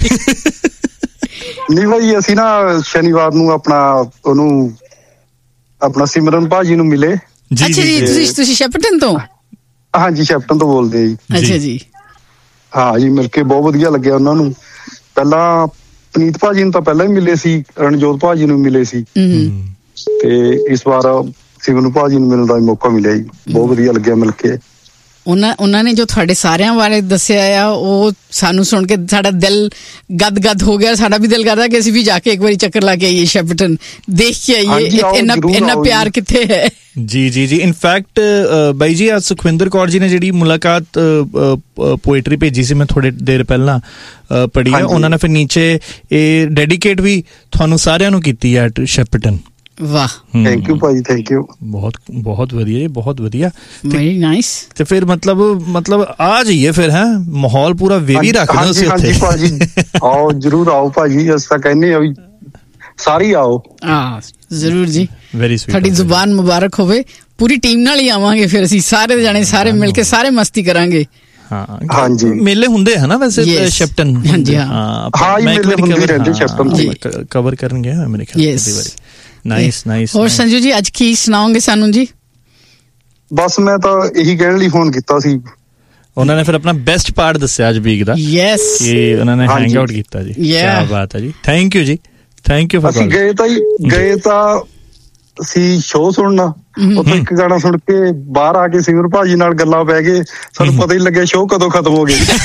ਨਹੀਂ ਭਾਈ ਅਸੀਂ ਨਾ ਸ਼ਨੀਵਾਰ ਨੂੰ ਆਪਣਾ ਉਹਨੂੰ ਆਪਣਾ ਸਿਮਰਨ ਭਾਜੀ ਨੂੰ ਮਿਲੇ। ਅੱਛਾ ਜੀ, ਤੁਸੀਂ ਤੁਸੀਂ ਸ਼ੈਪਟਨ ਤੋਂ? ਹਾਂਜੀ ਸ਼ੈਪਟਨ ਤੋਂ ਬੋਲਦੇ ਜੀ। ਅੱਛਾ ਜੀ। ਹਾਂ ਜੀ ਮਿਲ ਕੇ ਬਹੁਤ ਵਧੀਆ ਲੱਗਿਆ ਉਹਨਾਂ ਨੂੰ। ਪਹਿਲਾਂ ਪਨੀਤ ਭਾਜੀ ਨੂੰ ਤਾਂ ਪਹਿਲਾਂ ਹੀ ਮਿਲੇ ਸੀ, ਰਣਜੋਤ ਭਾਜੀ ਨੂੰ ਮਿਲੇ ਸੀ, ਤੇ ਇਸ ਵਾਰ ਸਿਮਰਨ ਭਾਜੀ ਨੂੰ ਮਿਲਣ ਦਾ ਮੌਕਾ ਮਿਲਿਆ ਜੀ। ਬਹੁਤ ਵਧੀਆ ਲੱਗਿਆ ਮਿਲ ਕੇ। ਉਹਨਾਂ ਉਹਨਾਂ ਨੇ ਜੋ ਤੁਹਾਡੇ ਸਾਰਿਆਂ ਬਾਰੇ ਦੱਸਿਆ ਆ, ਉਹ ਸਾਨੂੰ ਸੁਣ ਕੇ ਸਾਡਾ ਦਿਲ ਗਦ ਗਦ ਹੋ ਗਿਆ। ਸਾਡਾ ਵੀ ਦਿਲ ਕਰਦਾ ਕਿ ਅਸੀਂ ਵੀ ਜਾ ਕੇ ਇੱਕ ਵਾਰੀ ਚੱਕਰ ਲਾ ਕੇ ਆਈਏ, ਸ਼ੈਪਟਨ ਦੇਖ ਕੇ ਆਈਏ ਇੰਨਾ ਇੰਨਾ ਪਿਆਰ ਕਿੱਥੇ ਹੈ। ਜੀ ਜੀ ਜੀ ਇਨਫੈਕਟ ਬਾਈ ਜੀ ਅੱਜ ਸੁਖਵਿੰਦਰ ਕੌਰ ਜੀ ਨੇ ਜਿਹੜੀ ਮੁਲਾਕਾਤ ਪੋਇਟਰੀ ਭੇਜੀ ਸੀ, ਮੈਂ ਥੋੜੇ ਦੇਰ ਪਹਿਲਾਂ ਪੜ੍ਹੀ ਹੈ, ਉਹਨਾਂ ਨੇ ਫਿਰ ਨੀਚੇ ਇਹ ਡੈਡੀਕੇਟ ਵੀ ਤੁਹਾਨੂੰ ਸਾਰਿਆਂ ਨੂੰ ਕੀਤੀ ਹੈ ਸ਼ੈਪਟਨ। ਵਾਹ ਥੈਂਕ ਯੂ ਭਾਜੀ, ਥੈਂਕ ਯੂ। ਬਹੁਤ ਬਹੁਤ ਵਧੀਆ ਜੀ, ਬਹੁਤ ਵਧੀਆ। Very nice. ਤੇ ਫਿਰ ਮਤਲਬ ਮਤਲਬ ਆ ਜਾਈਏ ਫਿਰ। ਹੈ ਮਾਹੌਲ ਪੂਰਾ ਵੇਵੀ ਰੱਖਦੇ ਅਸੀਂ ਉੱਥੇ। ਹਾਂਜੀ ਭਾਜੀ ਆਓ, ਜਰੂਰ ਆਓ ਭਾਜੀ। ਅਸੀਂ ਤਾਂ ਕਹਿੰਦੇ ਆ ਵੀ ਸਾਰੇ ਆਓ। ਹਾਂ ਜ਼ਰੂਰ ਜੀ। Very sweet. ਤੁਹਾਡੀ ਜ਼ੁਬਾਨ ਮੁਬਾਰਕ ਹੋਵੇ। ਪੂਰੀ ਟੀਮ ਨਾਲ ਹੀ ਆਵਾਂਗੇ ਫਿਰ ਅਸੀਂ ਸਾਰੇ ਜਾਣੇ, ਸਾਰੇ ਮਿਲ ਕੇ ਸਾਰੇ ਮਸਤੀ ਕਰਾਂਗੇ। ਹਾਂ ਹਾਂਜੀ ਮੇਲੇ ਹੁੰਦੇ ਹੈ ਨਾ ਵੈਸੇ ਸ਼ੈਪਟਨ? ਹਾਂਜੀ ਹਾਂ ਹਾਂ ਮੇਲੇ ਹੁੰਦੇ ਰਹਿੰਦੇ ਸ਼ੈਪਟਨ, ਕਵਰ ਕਰਨਗੇ ਮੇਰੇ ਖਿਆਲ ਦੀ। Nice nice. ਹੋਰ ਸੰਜੂ ਜੀ ਅੱਜ ਕੀ ਸੁਣਾਓਗੇ ਸਾਨੂੰ ਜੀ? ਬਸ ਮੈਂ ਤਾਂ ਇਹੀ ਕਹਿਣ ਲਈ ਫੋਨ ਕੀਤਾ ਸੀ। ਉਹਨਾਂ ਨੇ ਫਿਰ ਆਪਣਾ ਬੈਸਟ ਪਾਰਟ ਦੱਸਿਆ ਅੱਜ ਵੀਕ ਦਾ। ਯੈਸ ਕਿ ਉਹਨਾਂ ਨੇ ਹੈਂਗ ਆਊਟ ਕੀਤਾ ਜੀ। ਕੀ ਬਾਤ ਹੈ ਜੀ, ਥੈਂਕ ਯੂ ਜੀ, ਥੈਂਕ ਯੂ ਫॉर। ਅਸੀਂ ਗਏ ਤਾਂ ਗਏ ਤਾਂ ਅਸੀਂ ਸ਼ੋਅ ਸੁਣਨਾ, ਉੱਥੇ ਇੱਕ ਗਾਣਾ ਸੁਣ ਕੇ ਬਾਹਰ ਆ ਕੇ ਸਿਮਰ ਭਾਜੀ ਨਾਲ ਗੱਲਾਂ ਪੈ ਗਏ, ਸਾਨੂੰ ਪਤਾ ਹੀ ਲੱਗਿਆ ਸ਼ੋਅ ਕਦੋਂ ਖਤਮ ਹੋ ਗਿਆ।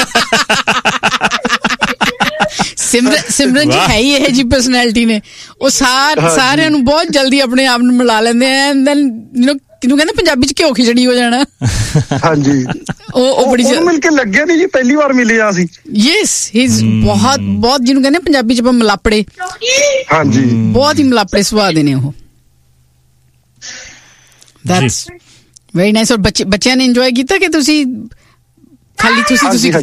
ਸਿਮਰਨ ਸਿਮਰਨ ਜੀ ਹੈ ਹੀ ਇਹ ਜੀ ਪਰਸਨੈਲਿਟੀ ਨੇ। ਉਹ ਸਾਰ ਸਾਰਿਆਂ ਨੂੰ ਬਹੁਤ ਜਲਦੀ ਆਪਣੇ ਆਪ ਨੂੰ ਮਿਲਾ ਲੈਂਦੇ ਆ। ਕਿਹਨੂੰ ਕਹਿੰਦੇ ਪੰਜਾਬੀ ਚ ਘਿਓ ਖਿਚੜੀ ਹੋ ਜਾਣਾ। ਹਾਂਜੀ ਉਹ ਉਹ ਬੜੀ ਮਿਲ ਕੇ ਲੱਗਿਆ ਨਹੀਂ ਜੀ, ਪਹਿਲੀ ਵਾਰ ਮਿਲੇ ਆ ਅਸੀਂ। ਯੈਸ ਹੀ ਇਜ਼ ਬਹੁਤ ਬਹੁਤ ਜਿਹਨੂੰ ਕਹਿੰਦੇ ਪੰਜਾਬੀ ਚ ਆਪਾਂ ਮਲਾਪੜੇ। ਹਾਂਜੀ ਬਹੁਤ ਹੀ ਮਲਾਪੜੇ ਸੁਭਾਅ ਦੇ ਨੇ ਉਹ। That's very nice. ਔਰ ਬੱਚੇ ਬੱਚਿਆਂ ਨੇ ਇੰਜੋਏ ਕੀਤਾ ਕਿ ਤੁਸੀਂ ਖਾਲੀ ਤੁਸੀਂ ਤੁਸੀਂ?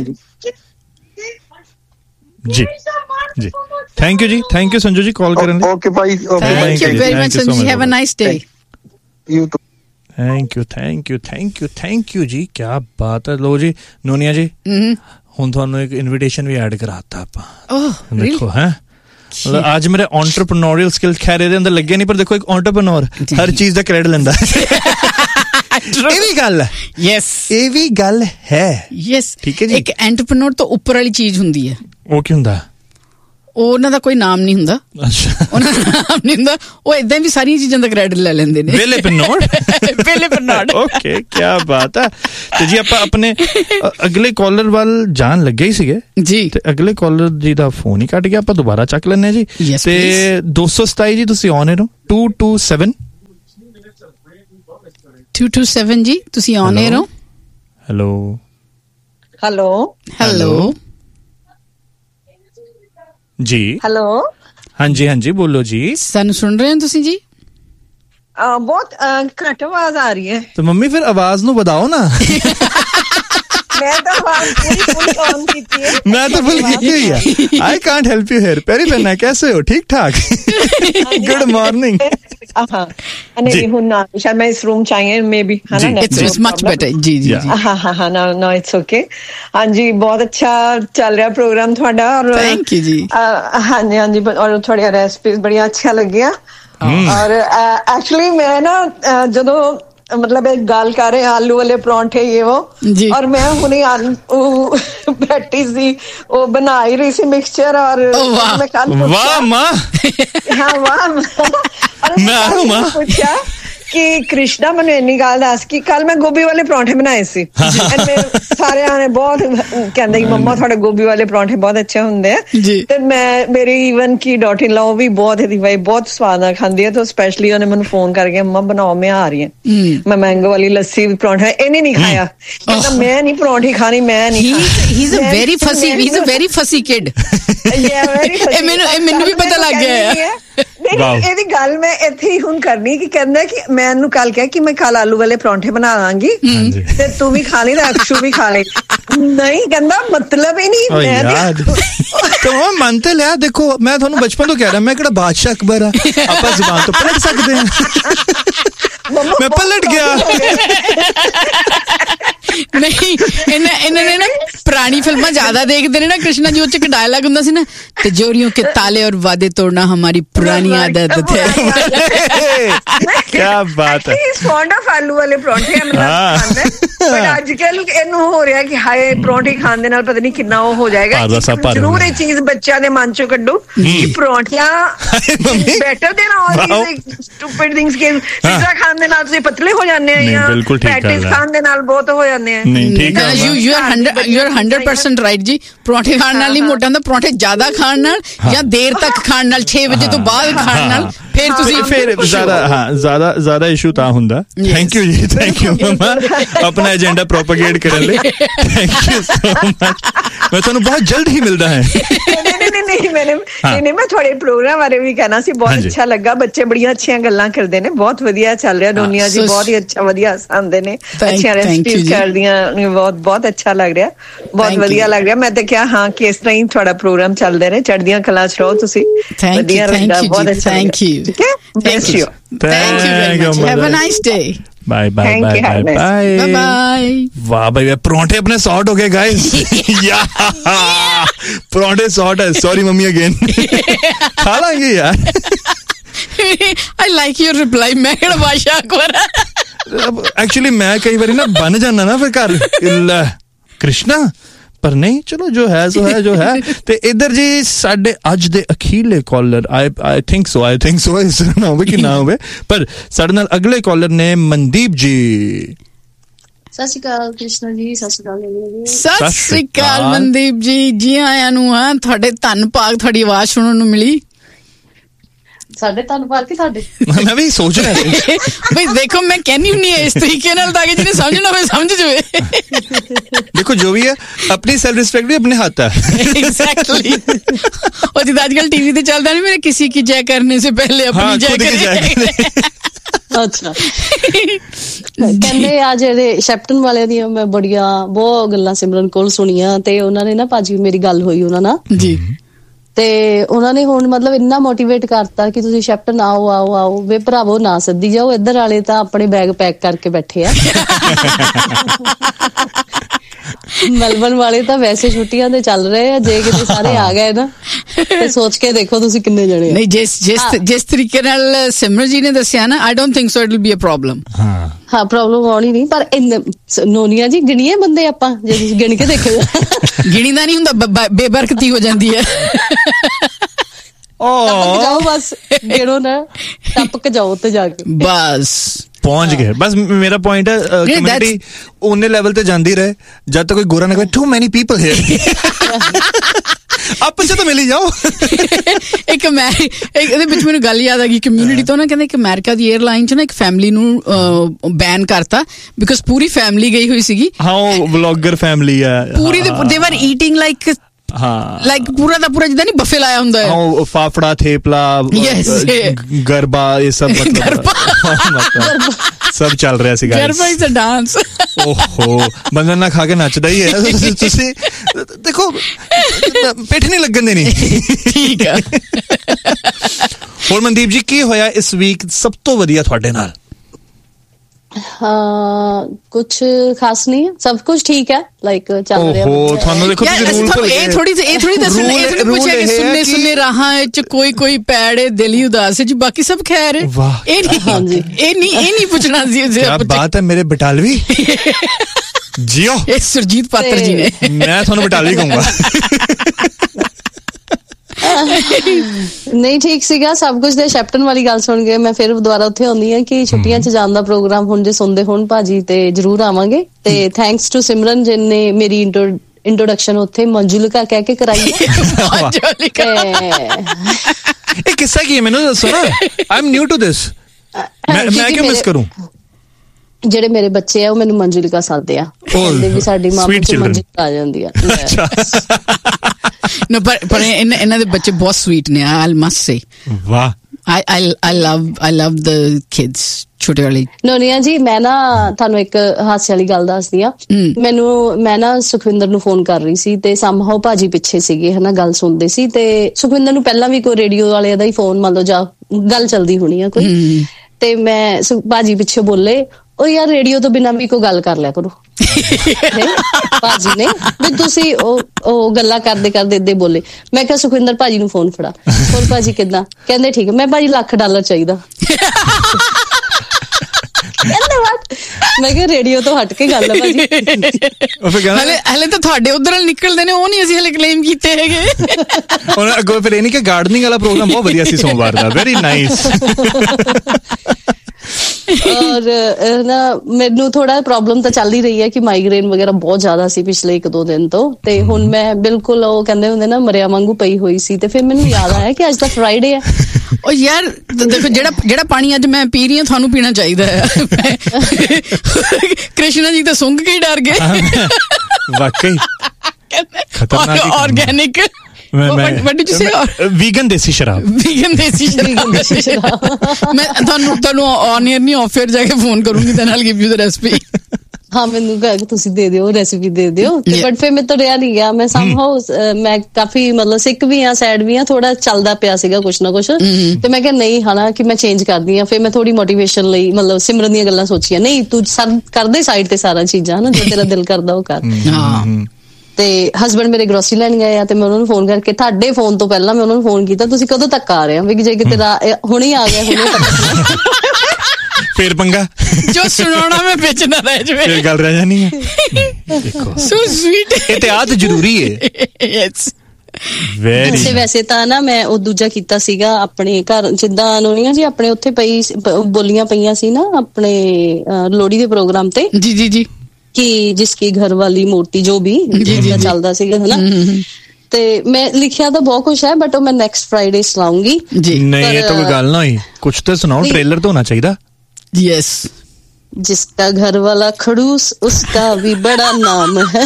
ਜੀ ਜੀ ਥੈਂਕ ਯੂ ਜੀ, ਥੈਂਕ ਯੂ ਸੰਜੂ ਜੀ ਕਾਲ ਕਰਨ ਲਈ। Okay Bhai, thank you very much Sanju, have a nice day. You to. Thank you thank you thank you thank you ਜੀ, ਕੀ ਬਾਤ ਹੈ। ਲੋ ਜੀ ਨੋਨੀਆ ਜੀ, ਹੁਣ ਤੁਹਾਨੂੰ ਇੱਕ ਇਨਵੀਟੇਸ਼ਨ ਵੀ ਐਡ ਕਰਾਤਾ ਆਪਾਂ। ਦੇਖੋ ਹੈ ਮਤਲਬ ਅੱਜ ਮੇਰੇ ਐਂਟਰਪ੍ਰੈਨਿਓਰੀਅਲ ਸਕਿੱਲ ਖੈਰ ਇਹਦੇ ਅੰਦਰ ਲੱਗੇ ਨਹੀਂ, ਪਰ ਦੇਖੋ ਇੱਕ ਐਂਟਰਪ੍ਰੈਨਿਓਰ ਹਰ ਚੀਜ਼ ਦਾ ਕ੍ਰੈਡਿਟ ਲੈਂਦਾ। ਇਹ ਵੀ ਗੱਲ ਹੈ। ਯੈਸ ਇਹ ਵੀ ਗੱਲ ਹੈ। ਯੈਸ ਠੀਕ ਹੈ ਜੀ। ਇੱਕ ਐਂਟਰਪ੍ਰੈਨਿਓਰ ਤੋਂ ਉੱਪਰ ਵਾਲੀ ਚੀਜ਼ ਹੁੰਦੀ ਹੈ। ਉਹ ਕੀ ਹੁੰਦਾ? ਉਹ ਉਹਨਾਂ ਦਾ ਕੋਈ ਨਾਮ ਨਹੀਂ ਹੁੰਦਾ। ਅੱਛਾ ਉਹਨਾਂ ਦਾ ਨਾਮ ਨਹੀਂ ਹੁੰਦਾ, ਉਹ ਏਦਾਂ ਵੀ ਸਾਰੀਆਂ ਚੀਜ਼ਾਂ ਦਾ ਕ੍ਰੈਡਿਟ ਲੈ ਲੈਂਦੇ ਨੇ। ਵੇਲੇ ਪਨੋੜ ਵੇਲੇ ਪਨੋੜ। ਓਕੇ ਕੀ ਬਾਤ ਹੈ। ਤੇ ਜੀ ਆਪਾਂ ਆਪਣੇ ਅਗਲੇ ਕਾਲਰ ਵੱਲ ਜਾਣ ਲੱਗੇ ਹੀ ਸੀਗੇ ਜੀ, ਤੇ ਅਗਲੇ ਕਾਲਰ ਜੀ ਦਾ ਫੋਨ ਹੀ ਕੱਟ ਗਿਆ। ਆਪਾਂ ਦੁਬਾਰਾ ਚੱਕ ਲੈਂਦੇ ਜੀ। ਤੇ ਦੋ ਸੌ ਸਤਾਈ ਜੀ ਤੁਸੀਂ ਔਨ 에ਅਰ ਹੋ। To to seven to to seven ਜੀ ਤੁਸੀਂ ਔਨ 에ਅਰ ਹੋ। ਹੈਲੋ ਹੈਲੋ ਹੈਲੋ ਜੀ। ਹੈਲੋ ਹਾਂਜੀ ਹਾਂਜੀ ਬੋਲੋ ਜੀ। ਸਾਨੂੰ ਸੁਣ ਰਹੇ ਹੋ ਤੁਸੀਂ ਜੀ? ਬਹੁਤ ਘੱਟ ਆਵਾਜ਼ ਆ ਰਹੀ ਹੈ। ਤੇ ਮੰਮੀ ਫਿਰ ਆਵਾਜ਼ ਨੂੰ ਵਧਾਓ ਨਾ। ਮੈਂ ਤਾਂ ਆਵਾਜ਼ ਪੂਰੀ ਫੁੱਲ ਔਨ ਕੀਤੀ ਹੈ। ਮੈਂ ਤਾਂ ਫੁੱਲ ਕੀਤੀ ਹੋਈ ਹੈ। I can't help you hair. ਪੈਰੀ ਪੈਨਾ कैसे हो? ठीक ठाक। Good morning. हाँ नहीं ਹੁਣ ਨਾ ਸ਼ਾਇਦ ਮੈਂ ਇਸ ਰੂਮ ਚ ਆਈ ਹਾਂ ਮੇ ਬੀ ਹੈ ਨਾ। It's it's much better. ਜੀ ਜੀ ਹਾਂ ਹਾਂ ਹਾਂ ਨਾ ਨਾ ਇਟਸ ਓਕੇ। ਹਾਂਜੀ ਬਹੁਤ ਅੱਛਾ ਚੱਲ ਰਿਹਾ ਪ੍ਰੋਗਰਾਮ ਤੁਹਾਡਾ ਔਰ ਥੈਂਕ ਯੂ ਜੀ। ਹਾਂਜੀ ਹਾਂਜੀ ਔਰ ਤੁਹਾਡੀਆਂ ਰੈਸਪੀਜ਼ ਬੜੀਆਂ ਅੱਛੀਆਂ ਲੱਗੀਆਂ ਔਰ ਐਕਚੁਅਲੀ ਮੈਂ ਨਾ ਜਦੋਂ मतलब एक गाल कर रहे आलू वाले परांठे ये वो और मैं हुने आलू बैठी सी वो बना ही रही सी मिक्सचर और मैं कल वाह माँ हाँ वाह मैं पूछा कि कृष्णा मैंने इन्नी गल दस कि कल मैं गोभी वाले परांठे बनाए सी सारे ने बहुत कहंदे मम्मा थोड़े गोभी वाले परांठे बहुत अच्छे हुंदे हैं ते मैं मेरी इवन की डॉटर इन लॉ भी बहुत है भाई बहुत स्वाद नाल खांदी है तो स्पेशली उन्हें मैंने फोन करके मम्मा बनाओ मैं आ रही हूं मैं मैंगो वाली लस्सी परांठा इन्हें नहीं खाया कहता मैं नहीं परांठी खानी मैं नहीं ही इज अ वेरी फसी ही इज अ वेरी फसी किड या वेरी फसी ਮੈਨੂੰ ਮੈਨੂੰ ਵੀ ਪਤਾ ਲੱਗ ਗਿਆ ਹੈ। ਇਹਦੀ ਗੱਲ ਮੈਂ ਇੱਥੇ ਹੀ ਹੁਣ ਕਰਨੀ ਕਿ ਕਹਿੰਦਾ ਕਿ ਮੈਂ ਇਹਨੂੰ ਕੱਲ ਕਿਹਾ ਕਿ ਮੈਂ ਕੱਲ ਆਲੂ ਵਾਲੇ ਪਰੌਂਠੇ ਬਣਾ ਲਾਂਗੀ ਤੇ ਤੂੰ ਵੀ ਖਾ ਲਈ ਤੇ ਅਕਸ਼ੂ ਵੀ ਖਾ ਲੈ। ਨਹੀਂ ਕਹਿੰਦਾ ਮਤਲਬ ਹੀ ਨਹੀਂ ਮੈਂ ਤੇ ਉਹ ਮੰਨ ਤੇ ਲਿਆ। ਦੇਖੋ ਮੈਂ ਤੁਹਾਨੂੰ ਬਚਪਨ ਤੋਂ ਕਹਿ ਰਿਹਾ ਮੈਂ ਕਿਹੜਾ ਬਾਦਸ਼ਾਹ ਅਕਬਰ ਆ ਆਪਾਂ ਜ਼ੁਬਾਨ ਤੋਂ ਪਲਟ ਸਕਦੇ ਹਾਂ। ਮੈਂ ਪਲਟ ਗਿਆ। ਨਹੀਂ ਇਹਨਾਂ ਇਹਨਾਂ ਨੇ ਨਾ ਪੁਰਾਣੀ ਫਿਲਮਾਂ ਜ਼ਿਆਦਾ ਦੇਖਦੇ ਨੇ ਨਾ ਕ੍ਰਿਸ਼ਨਾ ਜੀ ਉਹ ਚ ਇੱਕ ਡਾਇਲੌਗ ਹੁੰਦਾ ਸੀ ਨਾ तिजोरियों के ताले और वादे तोड़ना हमारी पुरानी आदत है। क्या बात है। फॉन्ड ऑफ आलू वाले परांठे बट आजकल ਇਹਨੂੰ ਹੋ ਰਿਹਾ ਕਿ ਹਾਏ ਪਰੌਂਠੇ ਖਾਣ ਦੇ ਨਾਲ ਪਤਾ ਨਹੀਂ ਕਿੰਨਾ ਉਹ ਹੋ ਜਾਏਗਾ। ਜ਼ਰੂਰ ਇਹ ਚੀਜ਼ ਬੱਚਿਆਂ ਦੇ ਮਨ ਚੋਂ ਕੱਢੋ ਕਿ ਪਰੌਂਠਿਆਂ better than all these stupid things ਕਿ ਪਿਜ਼ਾ ਖਾਣ ਦੇ ਨਾਲ ਤੁਸੀਂ ਪਤਲੇ ਹੋ ਜਾਂਦੇ ਆ ਜਾਂ ਪੈਟੀਜ਼ ਖਾਣ ਦੇ ਨਾਲ ਬਹੁਤ ਹੋ ਜਾਂਦੇ ਆ। ਨਹੀਂ ਠੀਕ ਹੈ you you are hundred you are hundred percent right ਜੀ। ਪਰੌਂਠੇ ਖਾਣ ਨਾਲ ਹੀ ਮੋਟਾ ਹੁੰਦਾ। ਪਰੌਂਠੇ ਜ਼ਿਆਦਾ ਖਾਣ ਨਾਲ ਜਾਂ ਦੇਰ ਤੱਕ ਖਾਣ ਨਾਲ ਛੇ ਵਜੇ ਤੋਂ ਬਾਅਦ ਖਾਣ ਨਾਲ ਫਿਰ ਤੁਸੀਂ ਫਿਰ ਜ਼ਿਆਦਾ ਹਾਂ ਜ਼ਿਆਦਾ ਜ਼ਿਆਦਾ ਇਸ਼ੂ ਤਾਂ ਹੁੰਦਾ। ਥੈਂਕ ਯੂ ਜੀ ਥੈਂਕ ਯੂ ਮਮਾ ਆਪਣਾ ਏਜੰਡਾ ਪ੍ਰੋਪਗੇਟ ਕਰਨ ਲਈ ਥੈਂਕ ਯੂ ਸੋ ਮਚ। ਮੈਂ ਤੁਹਾਨੂੰ ਬਹੁਤ ਜਲਦ ਹੀ ਮਿਲਦਾ ਹੈ। ਨਹੀਂ ਨਹੀਂ ਨਹੀਂ ਮੈਨੇ ਨਹੀਂ ਮੈਂ ਤੁਹਾਡੇ ਪ੍ਰੋਗਰਾਮ ਬਾਰੇ ਵੀ ਕਹਿਣਾ ਸੀ ਬਹੁਤ ਅੱਛਾ ਲੱਗਾ। ਬੱਚੇ ਬੜੀਆਂ ਅੱਛੀਆਂ ਗੱਲਾਂ ਕਰਦੇ ਨੇ ਬਹੁਤ ਵਧੀਆ ਚੱਲ ਰਿਹਾ। ਦੁਨੀਆ ਜੀ ਬਹੁਤ ਹੀ ਅੱਛਾ ਵਧੀਆ ਹੱਸਦੇ ਨੇ ਅੱਛੀਆਂ ਰੈਸਪੀਜ਼ ਕਰਦੀਆਂ ਬਹੁਤ ਬਹੁਤ ਅੱਛਾ ਲੱਗ ਰਿਹਾ ਬਹੁਤ ਵਧੀਆ ਲੱਗ ਰਿਹਾ। ਮੈਂ ਤਾਂ ਕਿਹਾ ਹਾਂ ਕਿ ਇਸ ਤਰ੍ਹਾਂ ਹੀ ਤੁਹਾਡਾ ਪ੍ਰੋਗਰਾਮ ਚੱਲਦੇ ਰਹੇ ਚੜ੍ਹਦੀਆਂ ਕਲਾਂ ਚ ਰਹੋ ਤੁਸੀਂ। ਵਧੀਆ ਰਹਿੰਦਾ ਬਹੁਤ ਅੱਛਾ। Thank you Okay? Bless you. Thank you very much. Have a nice day. Bye bye bye bye bye bye bye. वाह भाई परांठे अपने सॉर्ट हो गए गाइस। या परांठे सॉर्ट है। सॉरी मम्मी अगेन खा लेंगे यार। I like your reply. मैं किहड़ा बादशाह अकबर एक्चुअली मैं कई बार ना बन जाना ना फिर घर कृष्णा ਪਰ ਨਹੀਂ ਚਲੋ ਜੋ ਹੈ ਸੋ ਹੈ ਜੋ ਹੈ। ਤੇ ਇੱਧਰ ਜੀ ਸਾਡੇ ਅੱਜ ਦੇ ਅਖੀਰਲੇ collar I I think so I think so ਇਸ ਨਾ ਹੋਵੇ ਕਿ ਨਾ ਹੋਵੇ ਪਰ ਸਾਡੇ ਨਾਲ ਅਗਲੇ ਕਾਲਰ ਨੇ ਮਨਦੀਪ ਜੀ। ਸਤਿ ਸ਼੍ਰੀ ਅਕਾਲ ਕ੍ਰਿਸ਼ਨਾ ਜੀ। ਸਤਿ ਸ਼੍ਰੀ ਅਕਾਲ ਸਤਿ ਸ਼੍ਰੀ ਅਕਾਲ ਮਨਦੀਪ ਜੀ। ਜੀ ਆਇਆਂ ਨੂੰ ਹਾਂ ਤੁਹਾਡੇ ਧੰਨ ਭਾਗ ਤੁਹਾਡੀ ਆਵਾਜ਼ ਸੁਣਨ ਨੂੰ ਮਿਲੀ। ਸਾਡੇ ਧੰਨਵਾਦ ਕਿ ਤੁਹਾਡੇ ਮੈਂ ਵੀ ਸੋਚ ਰਿਹਾ ਸੀ ਬਈ ਦੇਖੋ ਮੈਂ ਕਹਿੰਦੀ ਹੁੰਦੀ ਹੈ ਇਸ ਤਰੀਕੇ ਨਾਲ ਤਾਂ ਕਿ ਜਿਹਨੇ ਸਮਝਣਾ ਹੋਵੇ ਸਮਝ ਜਾਵੇ। ਦੇਖੋ ਜੋ ਵੀ ਹੈ ਆਪਣੀ ਸੈਲਫ ਰਿਸਪੈਕਟ ਵੀ ਆਪਣੇ ਹੱਥ ਹੈ। ਐਗਜ਼ੈਕਟਲੀ ਉਹ ਜਿੱਦਾਂ ਅੱਜ ਕੱਲ ਟੀਵੀ ਤੇ ਚੱਲਦਾ ਨਹੀਂ ਮੇਰੇ ਕਿਸੇ ਕੀ ਜੈ ਕਰਨੇ ਸੇ ਪਹਿਲੇ ਆਪਣੀ ਜੈ ਕਰੇ। ਅੱਛਾ ਕਹਿੰਦੇ ਆ ਜਿਹੜੇ ਸ਼ੈਪਟਨ ਵਾਲਿਆਂ ਦੀਆਂ ਮੈਂ ਬੜੀਆਂ ਬਹੁਤ ਗੱਲਾਂ ਸਿਮਰਨ ਕੋਲ ਸੁਣੀਆਂ ਤੇ ਉਹਨਾਂ ਨੇ ਨਾ ਭਾਜੀ ਮੇਰੀ ਗੱਲ ਹੋਈ ਉਹਨਾਂ ਨਾਲ ਜੀ ਤੇ ਉਹਨਾਂ ਨੇ ਹੁਣ ਮਤਲਬ ਇੰਨਾ ਮੋਟੀਵੇਟ ਕਰਤਾ ਕਿ ਤੁਸੀਂ ਸ਼ੈਪਟਨ ਆਓ ਆਓ ਆਓ ਵੇ ਭਰਾਵੋ ਨਾ ਸੱਦੀ ਜਾਓ। ਇੱਧਰ ਵਾਲੇ ਤਾਂ ਆਪਣੇ ਬੈਗ ਪੈਕ ਕਰਕੇ ਬੈਠੇ ਆ। ਮੈਲਬਨ ਵਾਲੇ ਤਾਂ ਵੈਸੇ ਛੁੱਟੀਆਂ ਤੇ ਚੱਲ ਰਹੇ ਆ। ਜੇ ਕਿਤੇ ਸਾਰੇ ਆ ਗਏ ਨਾ ਤੇ ਸੋਚ ਕੇ ਦੇਖੋ ਤੁਸੀਂ ਕਿੰਨੇ ਜਣੇ। ਨਹੀਂ ਜਿਸ ਜਿਸ ਜਿਸ ਤਰੀਕੇ ਨਾਲ ਸਿਮਰਨ ਜੀ ਨੇ ਦੱਸਿਆ ਨਾ I don't think so it will be a problem. ਹਾਂ ਹਾਂ ਪ੍ਰੋਬਲਮ ਆਉਣੀ ਨਹੀਂ ਪਰ ਨੋਨੀਆ ਜੀ ਗਿਣੀਏ ਬੰਦੇ ਆਪਾਂ ਜੇ ਤੁਸੀਂ ਗਿਣ ਕੇ ਦੇਖੋ। ਗਿਣੀਦਾ ਨਹੀਂ ਹੁੰਦਾ ਬੇਬਰਕਤੀ ਹੋ ਜਾਂਦੀ ਹੈ। ਟਪਕ ਜਾਓ ਬਸ ਗਿਣੋ ਨਾ ਟਪਕ ਜਾਓ ਤੇ ਜਾ ਕੇ ਬਸ ਪਹੁੰਚ ਗਏ। ਬਸ ਮੇਰਾ ਪੁਆਇੰਟ ਹੈ ਕਮਿਊਨਿਟੀ ਉਹਨੇ ਲੈਵਲ ਤੇ ਜਾਂਦੀ ਰਹੇ ਜਦ ਤੱਕ ਕੋਈ ਗੋਰਾ ਨਾ ਕਹੇ ਟੂ ਮੈਨੀ ਪੀਪਲ ਹੇਅਰ ਆਪਸ ਚ ਤਾਂ ਮਿਲ ਹੀ ਜਾਓ। ਇੱਕ ਮੈਂ ਇਹਦੇ ਵਿੱਚ ਮੈਨੂੰ ਗੱਲ ਯਾਦ ਆ ਗਈ ਕਮਿਊਨਿਟੀ ਤੋਂ ਨਾ ਕਹਿੰਦੇ ਇੱਕ ਅਮਰੀਕਾ ਦੀ 에ਅਰਲਾਈਨ ਚ ਨਾ ਇੱਕ ਫੈਮਿਲੀ ਨੂੰ ਬੈਨ ਕਰਤਾ ਬਿਕਾਜ਼ ਪੂਰੀ ਫੈਮਿਲੀ ਗਈ ਹੋਈ ਸੀਗੀ। ਹਾਂ ਉਹ ਵਲੌਗਰ ਫੈਮਿਲੀ ਆ ਪੂਰੀ ਦੇ ਵਰ ਈਟਿੰਗ ਲਾਈਕ ਹਾਂ ਲਾਈਕ ਪੂਰਾ ਦਾ ਪੂਰਾ ਜਿੱਦਾਂ ਨਹੀਂ ਬਫੇ ਲਾਇਆ ਹੁੰਦਾ ਹੈ ਉਹ ਫਾਫੜਾ ਥੇਪਲਾ ਗਰਬਾ ਇਹ ਸਭ ਮਤਲਬ ਸਭ ਚੱਲ ਰਿਹਾ ਸੀ ਗਰਬਾ ਇਜ਼ ਅ ਡਾਂਸ ਓਹੋ ਬੰਦਾ ਨਾ ਖਾ ਕੇ ਨੱਚਦਾ ਹੀ ਹੈ ਤੁਸੀਂ ਦੇਖੋ ਪਿੱਠ ਨਹੀਂ ਲੱਗਣ ਦੇਣੀ ਠੀਕ ਆ ਹੋਰ ਮਨਦੀਪ ਜੀ ਕੀ ਹੋਇਆ ਇਸ ਵੀਕ ਸਭ ਤੋਂ ਵਧੀਆ ਤੁਹਾਡੇ ਨਾਲ ਹਾਂ ਕੁਛ ਖਾਸ ਨਹੀਂ ਹੈ ਸਭ ਕੁਝ ਠੀਕ ਹੈ ਲਾਈਕ ਚੱਲ ਰਿਹਾ ਓਹੋ ਤੁਹਾਨੂੰ ਦੇਖੋ ਤੁਸੀਂ ਰੂਲ ਭੁੱਲ ਗਏ ਇਹ ਥੋੜੀ ਇਹ ਥੋੜੀ ਦੱਸਣ ਇਹ ਥੋੜੀ ਪੁੱਛਿਆ ਕਿ ਸੁਣਨੇ ਸੁਣਨੇ ਰਾਹਾਂ ਵਿੱਚ ਕੋਈ ਕੋਈ ਪੈੜ ਹੈ ਦਿਲ ਹੀ ਉਦਾਸ ਹੈ ਜੀ ਬਾਕੀ ਸਭ ਖੈਰ ਹੈ ਇਹ ਨਹੀਂ ਹਾਂਜੀ ਇਹ ਨਹੀਂ ਇਹ ਨਹੀਂ ਪੁੱਛਣਾ ਸੀ ਕੀ ਬਾਤ ਹੈ ਮੇਰੇ ਬਟਾਲਵੀ ਜਿਓ ਇਹ ਸੁਰਜੀਤ ਪਾਤਰ ਜੀ ਨੇ ਮੈਂ ਤੁਹਾਨੂੰ ਬਟਾਲਵੀ ਕਹੂੰਗਾ ਨਹੀਂ ਠੀਕ ਸੀਗਾ ਸਭ ਕੁਝ ਦੇ ਸ਼ੈਪਟਨ ਵਾਲੀ ਗੱਲ ਸੁਣ ਕੇ ਮੈਂ ਫਿਰ ਦੁਬਾਰਾ ਉੱਥੇ ਆਉਂਦੀ ਹਾਂ ਕਿ ਛੁੱਟੀਆਂ 'ਚ ਜਾਣ ਦਾ ਪ੍ਰੋਗਰਾਮ ਹੁਣ ਜੇ ਸੁਣਦੇ ਹੋਣ ਭਾਜੀ ਤੇ ਜ਼ਰੂਰ ਆਵਾਂਗੇ ਤੇ ਥੈਂਕਸ ਟੂ ਸਿਮਰਨ ਜਿਨੇ ਮੇਰੀ ਇੰਟਰੋਡਕਸ਼ਨ ਉੱਥੇ ਮੰਜੂਲਿਕਾ ਕਹਿ ਕੇ ਕਰਾਈ ਇਹ ਕਿੱਸਾ ਕੀ ਹੈ ਮੈਨੂੰ ਦੱਸੋ ਨਾ ਆਈ ਐਮ ਨਿਊ ਟੂ ਦਿਸ ਮੈਂ ਕਿਉਂ ਮਿਸ ਕਰੂੰ ਜਿਹੜੇ ਮੇਰੇ ਬੱਚੇ ਆ ਉਹ ਮੈਨੂੰ ਮੰਜੂਲਿਕਾ ਸੱਦਦੇ ਆ ਕਹਿੰਦੇ ਵੀ ਸਾਡੀ ਮਾਂ ਮੰਜੂਲਿਕਾ ਆ ਜਾਂਦੀ ਆ no ਪਰ ਪਰ ਇਹਨਾਂ ਦੇ ਬੱਚੇ ਬਹੁਤ ਸਵੀਟ ਨੇ ਆਈ ਮਸਟ ਸੇ ਵਾਹ I I I love I love the kids ਛੋਟੇ ਵਾਲੇ ਨੋਨੀਆ ਜੀ ਮੈਂ ਨਾ ਤੁਹਾਨੂੰ ਇੱਕ ਹਾਸੇ ਵਾਲੀ ਗੱਲ ਦੱਸਦੀ ਆ ਮੈਨੂੰ ਮੈਂ ਨਾ ਸੁਖਵਿੰਦਰ ਨੂੰ ਫੋਨ ਕਰ ਰਹੀ ਸੀ ਤੇ ਸਮਹਾਉ ਭਾਜੀ ਪਿੱਛੇ ਸੀਗੇ ਹਨਾ ਗੱਲ ਸੁਣਦੇ ਸੀ ਤੇ ਸੁਖਵਿੰਦਰ ਨੂੰ ਪਹਿਲਾਂ ਵੀ ਕੋਈ ਰੇਡੀਓ ਵਾਲਿਆਂ ਦਾ ਹੀ ਫੋਨ ਮੰਨ ਲਓ ਜਾਂ ਗੱਲ ਚੱਲਦੀ ਹੋਣੀ ਆ ਕੋਈ ਤੇ ਮੈਂ ਭਾਜੀ ਪਿੱਛੇ ਬੋਲੇ ਉਹ ਯਾਰ ਰੇਡੀਓ ਤੋਂ ਬਿਨਾਂ ਵੀ ਕੋਈ ਗੱਲ ਕਰ ਲਿਆ ਕਰੋ ਭਾਜੀ ਨੇ ਵੀ ਤੁਸੀਂ ਉਹ ਉਹ ਗੱਲਾਂ ਕਰਦੇ ਕਰਦੇ ਏਦਾਂ ਬੋਲੇ ਮੈਂ ਕਿਹਾ ਸੁਖਵਿੰਦਰ ਭਾਜੀ ਨੂੰ ਫੋਨ ਫੜਾ ਹੋਰ ਭਾਜੀ ਕਿੱਦਾਂ ਕਹਿੰਦੇ ਠੀਕ ਮੈਂ ਭਾਜੀ ਲੱਖ ਡਾਲਰ ਚਾਹੀਦਾ ਮੈਂ ਕਿਹਾ ਰੇਡੀਓ ਤੋਂ ਹਟ ਕੇ ਗੱਲ ਹੈ ਭਾਜੀ ਹਲੇ ਹਲੇ ਤਾਂ ਤੁਹਾਡੇ ਉਧਰ ਨਿਕਲਦੇ ਨੇ ਉਹ ਨਹੀਂ ਅਸੀਂ ਹਲੇ ਕਲੇਮ ਕੀਤੇ ਹੈਗੇ ਹੁਣ ਅੱਗੋਂ ਫਿਰ ਇਹ ਨਹੀਂ ਕਿ ਗਾਰਡਨਿੰਗ ਵਾਲਾ ਪ੍ਰੋਗਰਾਮ ਬਹੁਤ ਵਧੀਆ ਸੀ ਸੋਮਵਾਰ ਦਾ ਵੈਰੀ ਨਾਈਸ ਔਰ ਨਾ ਮੈਨੂੰ ਥੋੜਾ ਪ੍ਰੋਬਲਮ ਤਾਂ ਚੱਲ ਹੀ ਰਹੀ ਹੈ ਕਿ ਮਾਈਗ੍ਰੇਨ ਵਗੈਰਾ ਬਹੁਤ ਜ਼ਿਆਦਾ ਸੀ ਪਿਛਲੇ ਇੱਕ ਦੋ ਦਿਨ ਤੋਂ ਤੇ ਹੁਣ ਮੈਂ ਬਿਲਕੁਲ ਉਹ ਕਹਿੰਦੇ ਹੁੰਦੇ ਨਾ ਮਰਿਆ ਵਾਂਗੂ ਪਈ ਹੋਈ ਸੀ ਤੇ ਫਿਰ ਮੈਨੂੰ ਯਾਦ ਆਇਆ ਕਿ ਅੱਜ ਤਾਂ ਫਰਾਈਡੇ ਹੈ ਉਹ ਯਾਰ ਦੇਖੋ ਜਿਹੜਾ ਜਿਹੜਾ ਪਾਣੀ ਅੱਜ ਮੈਂ ਪੀ ਰਹੀ ਹਾਂ ਤੁਹਾਨੂੰ ਪੀਣਾ ਚਾਹੀਦਾ ਹੈ ਕ੍ਰਿਸ਼ਨਾ ਜੀ ਤਾਂ ਸੁੰਘ ਕੇ ਹੀ ਡਰ ਗਏ ਵਾਕਈ ਖਤਰਨਾਕ organic What did you say? Vegan ਦੇਸੀ ਸ਼ਰਾਬ Vegan ਦੇਸੀ ਸ਼ਰਾਬ ਮੈਂ ਤੁਹਾਨੂੰ ਤੁਹਾਨੂੰ ਔਨ ਏਅਰ ਨਹੀਂ ਆਫ ਏਅਰ ਜਾ ਕੇ ਫੋਨ ਕਰੂੰਗੀ ਤੇ ਨਾਲ ਗਿਵ ਯੂ ਦ ਰੈਸਿਪੀ ਹਾਂ ਮੈਨੂੰ ਕਹੇ ਤੁਸੀਂ ਦੇ ਦਿਓ ਰੈਸਿਪੀ ਦੇ ਦਿਓ ਤੇ ਬਟ ਫਿਰ ਮੈਂ ਤਾਂ ਰਿਹਾ ਨਹੀਂ ਗਿਆ ਮੈਂ ਸਮਹਾਉ ਮੈਂ ਕਾਫੀ ਮਤਲਬ ਸਿੱਕ ਵੀ ਆ ਸੈਡ ਵੀ ਆ ਥੋੜਾ ਚੱਲਦਾ ਪਿਆ ਸੀਗਾ ਕੁਛ ਨਾ ਕੁਛ ਤੇ ਮੈਂ ਕਿਹਾ ਨਹੀਂ ਹਨਾ ਕਿ ਮੈਂ ਚੇਂਜ ਕਰਦੀ ਆ ਫਿਰ ਮੈਂ ਥੋੜੀ ਮੋਟੀਵੇਸ਼ਨ ਲਈ ਮਤਲਬ ਸਿਮਰਨ ਦੀਆਂ ਗੱਲਾਂ ਸੋਚੀਆਂ ਨਹੀਂ ਤੂੰ ਕਰਦੇ ਸਾਈਡ ਤੇ ਸਾਰਾ ਚੀਜ਼ਾਂ ਹਨਾ ਜੋ ਤੇਰਾ ਦਿਲ ਕਰਦਾ ਉਹ ਕਰ ਹਾਂ ਤੇ ਹਸਬੈਂਡ ਮੇਰੇ ਗਰੋਸਰੀ ਲੈਣ ਗਏ ਆ ਤੇ ਮੈਂ ਉਹਨਾਂ ਨੂੰ ਫੋਨ ਕਰਕੇ ਤੁਹਾਡੇ ਫੋਨ ਤੋਂ ਪਹਿਲਾਂ ਮੈਂ ਉਹਨਾਂ ਨੂੰ ਫੋਨ ਕੀਤਾ ਤੁਸੀਂ ਕਦੋਂ ਤੱਕ ਆ ਰਹੇ ਹੋ ਵੀ ਜੇ ਕਿਤੇ ਹੁਣੇ ਆ ਗਿਆ ਹੁਣੇ ਤੱਕ ਫੇਰ ਪੰਗਾ ਜੋ ਸੁਣਾਉਣਾ ਮੈਂ ਵਿੱਚ ਨਾ ਰਹਿ ਜਾਵੇ ਫੇਰ ਗੱਲ ਰਹਿ ਜਾਣੀ ਹੈ ਦੇਖੋ ਸੋ ਸਵੀਟ ਇਤਿਹਾਦ ਜ਼ਰੂਰੀ ਹੈ ਯੈਸ ਵੈਸੇ ਵੈਸੇ ਤਾਂ ਨਾ ਮੈਂ ਉਹ ਦੂਜਾ ਕੀਤਾ ਸੀਗਾ ਆਪਣੇ ਘਰ ਜਿੱਦਾਂ ਨੋਨੀਆਂ ਜੀ ਆਪਣੇ ਉੱਥੇ ਪਈ ਬੋਲੀਆਂ ਪਈਆਂ ਸੀ ਨਾ ਆਪਣੇ ਲੋਹੜੀ ਦੇ ਪ੍ਰੋਗਰਾਮ ਤੇ ਜੀ ਜੀ ਜੀ ਕਿ ਜਿਸकी घर वाली मूर्ति जो भी ਚੱਲਦਾ ਸੀਗਾ ਹਨਾ ਤੇ ਮੈਂ ਲਿਖਿਆ ਤਾਂ ਬਹੁਤ ਕੁਝ ਹੈ ਬਟ ਉਹ ਮੈਂ ਨੈਕਸਟ ਫਰਾਈਡੇ ਸੁਣਾਉਂਗੀ ਨਹੀਂ ਇਹ ਤਾਂ ਕੋਈ ਗੱਲ ਨਾ ਹੋਈ ਕੁਝ ਤਾਂ ਸੁਣਾਓ ਟ੍ਰੇਲਰ ਤਾਂ ਹੋਣਾ ਚਾਹੀਦਾ ਯੈਸ जिसका घर वाला खड़ूस उसका भी बड़ा नाम है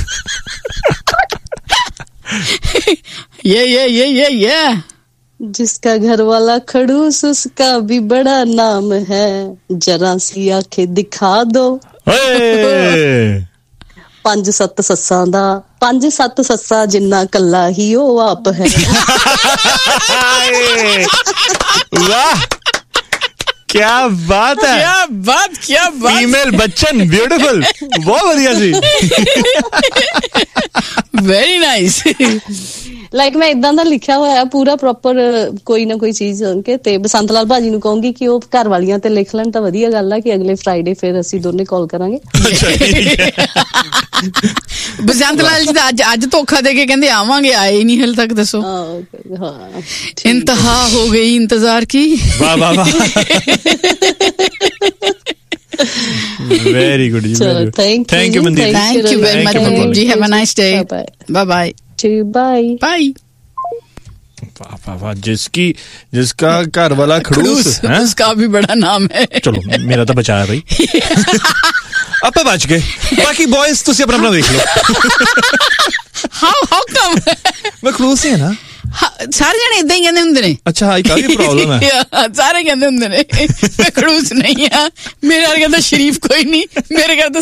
ये ये ये ये ये जिसका घर वाला खड़ूस उसका भी बड़ा नाम है जरा सी आंखें दिखा दो ਪੰਜ ਸੱਤ ਸੱਸਾਂ ਦਾ ਪੰਜ ਸੱਤ ਸੱਸਾਂ ਜਿੰਨਾ ਕੱਲਾ ਹੀ ਉਹ ਆਪ ਹੈ ਵਾਹ ਕੀ ਬਾਤ ਹੈ ਕੀ ਬਾਤ ਕੀ ਬਾਤ ਫੀਮੇਲ ਬੱਚਨ ਬਿਊਟੀਫੁਲ ਬਹੁਤ ਵਧੀਆ ਸੀ ਵੈਰੀ ਨਾਈਸ ਲਾਈਕ ਮੈਂ ਇਦਾਂ ਦਾ ਲਿਖਿਆ ਹੋਇਆ ਪੂਰਾ ਪ੍ਰੋਪਰ ਕੋਈ ਨਾ ਕੋਈ ਚੀਜ਼ ਕੇ ਤੇ ਬਸੰਤ ਲਾਲ ਭਾਜੀ ਨੂੰ ਕਹੂੰਗੀ ਕਿ ਉਹ ਘਰ ਵਾਲੀਆਂ ਤੇ ਲਿਖ ਲੈਣ ਤਾਂ ਵਧੀਆ ਗੱਲ ਆ ਕਿ ਅਗਲੇ ਫਰਾਈਡੇ ਫਿਰ ਅਸੀਂ ਦੋਨੇ ਕਾਲ ਕਰਾਂਗੇ ਬਸੰਤ ਲਾਲ ਜੀ ਦਾ ਅੱਜ ਅੱਜ ਧੋਖਾ ਦੇ ਕੇ ਕਹਿੰਦੇ ਆਵਾਂਗੇ ਆਏ ਨਹੀਂ ਹਲ ਤੱਕ ਦੱਸੋ ਹਾਂ ਇੰਤਹਾ ਹੋ ਗਈ ਇੰਤਜ਼ਾਰ ਕੀ ਵਾਹ ਵਾਹ ਵਾਹ very good Chalo, thank, thank you Mandeep thank you very much Mandeep ji have a nice day bye bye bye bye bye वाह वाह वाह जिसकी जिसका घर वाला खड़ूस है उसका भी बड़ा नाम है चलो मेरा तो बचाया भाई आपे बच गए बाकी बॉयज तुसी अपना अपना देख लो ਹਾਊ ਹਾਊ ਕਮ ਮੈਂ ਖੜੂਸ ਹੀ ਨਾ ਸਾਰੇ ਜਣੇ ਇਦਾਂ ਹੀ ਕਹਿੰਦੇ ਹੁੰਦੇ ਨੇ ਅੱਛਾ ਆਈ ਕਾਹਦੀ ਪ੍ਰੋਬਲਮ ਹੈ ਸਾਰੇ ਕਹਿੰਦੇ ਹੁੰਦੇ ਨੇ ਮੈਂ ਖੜੂਸ ਨਹੀਂ ਆ ਮੇਰੇ ਵਰਗਾ ਤਾਂ ਸ਼ਰੀਫ ਕੋਈ ਨਹੀਂ ਮੇਰੇ ਘਰ ਤਾਂ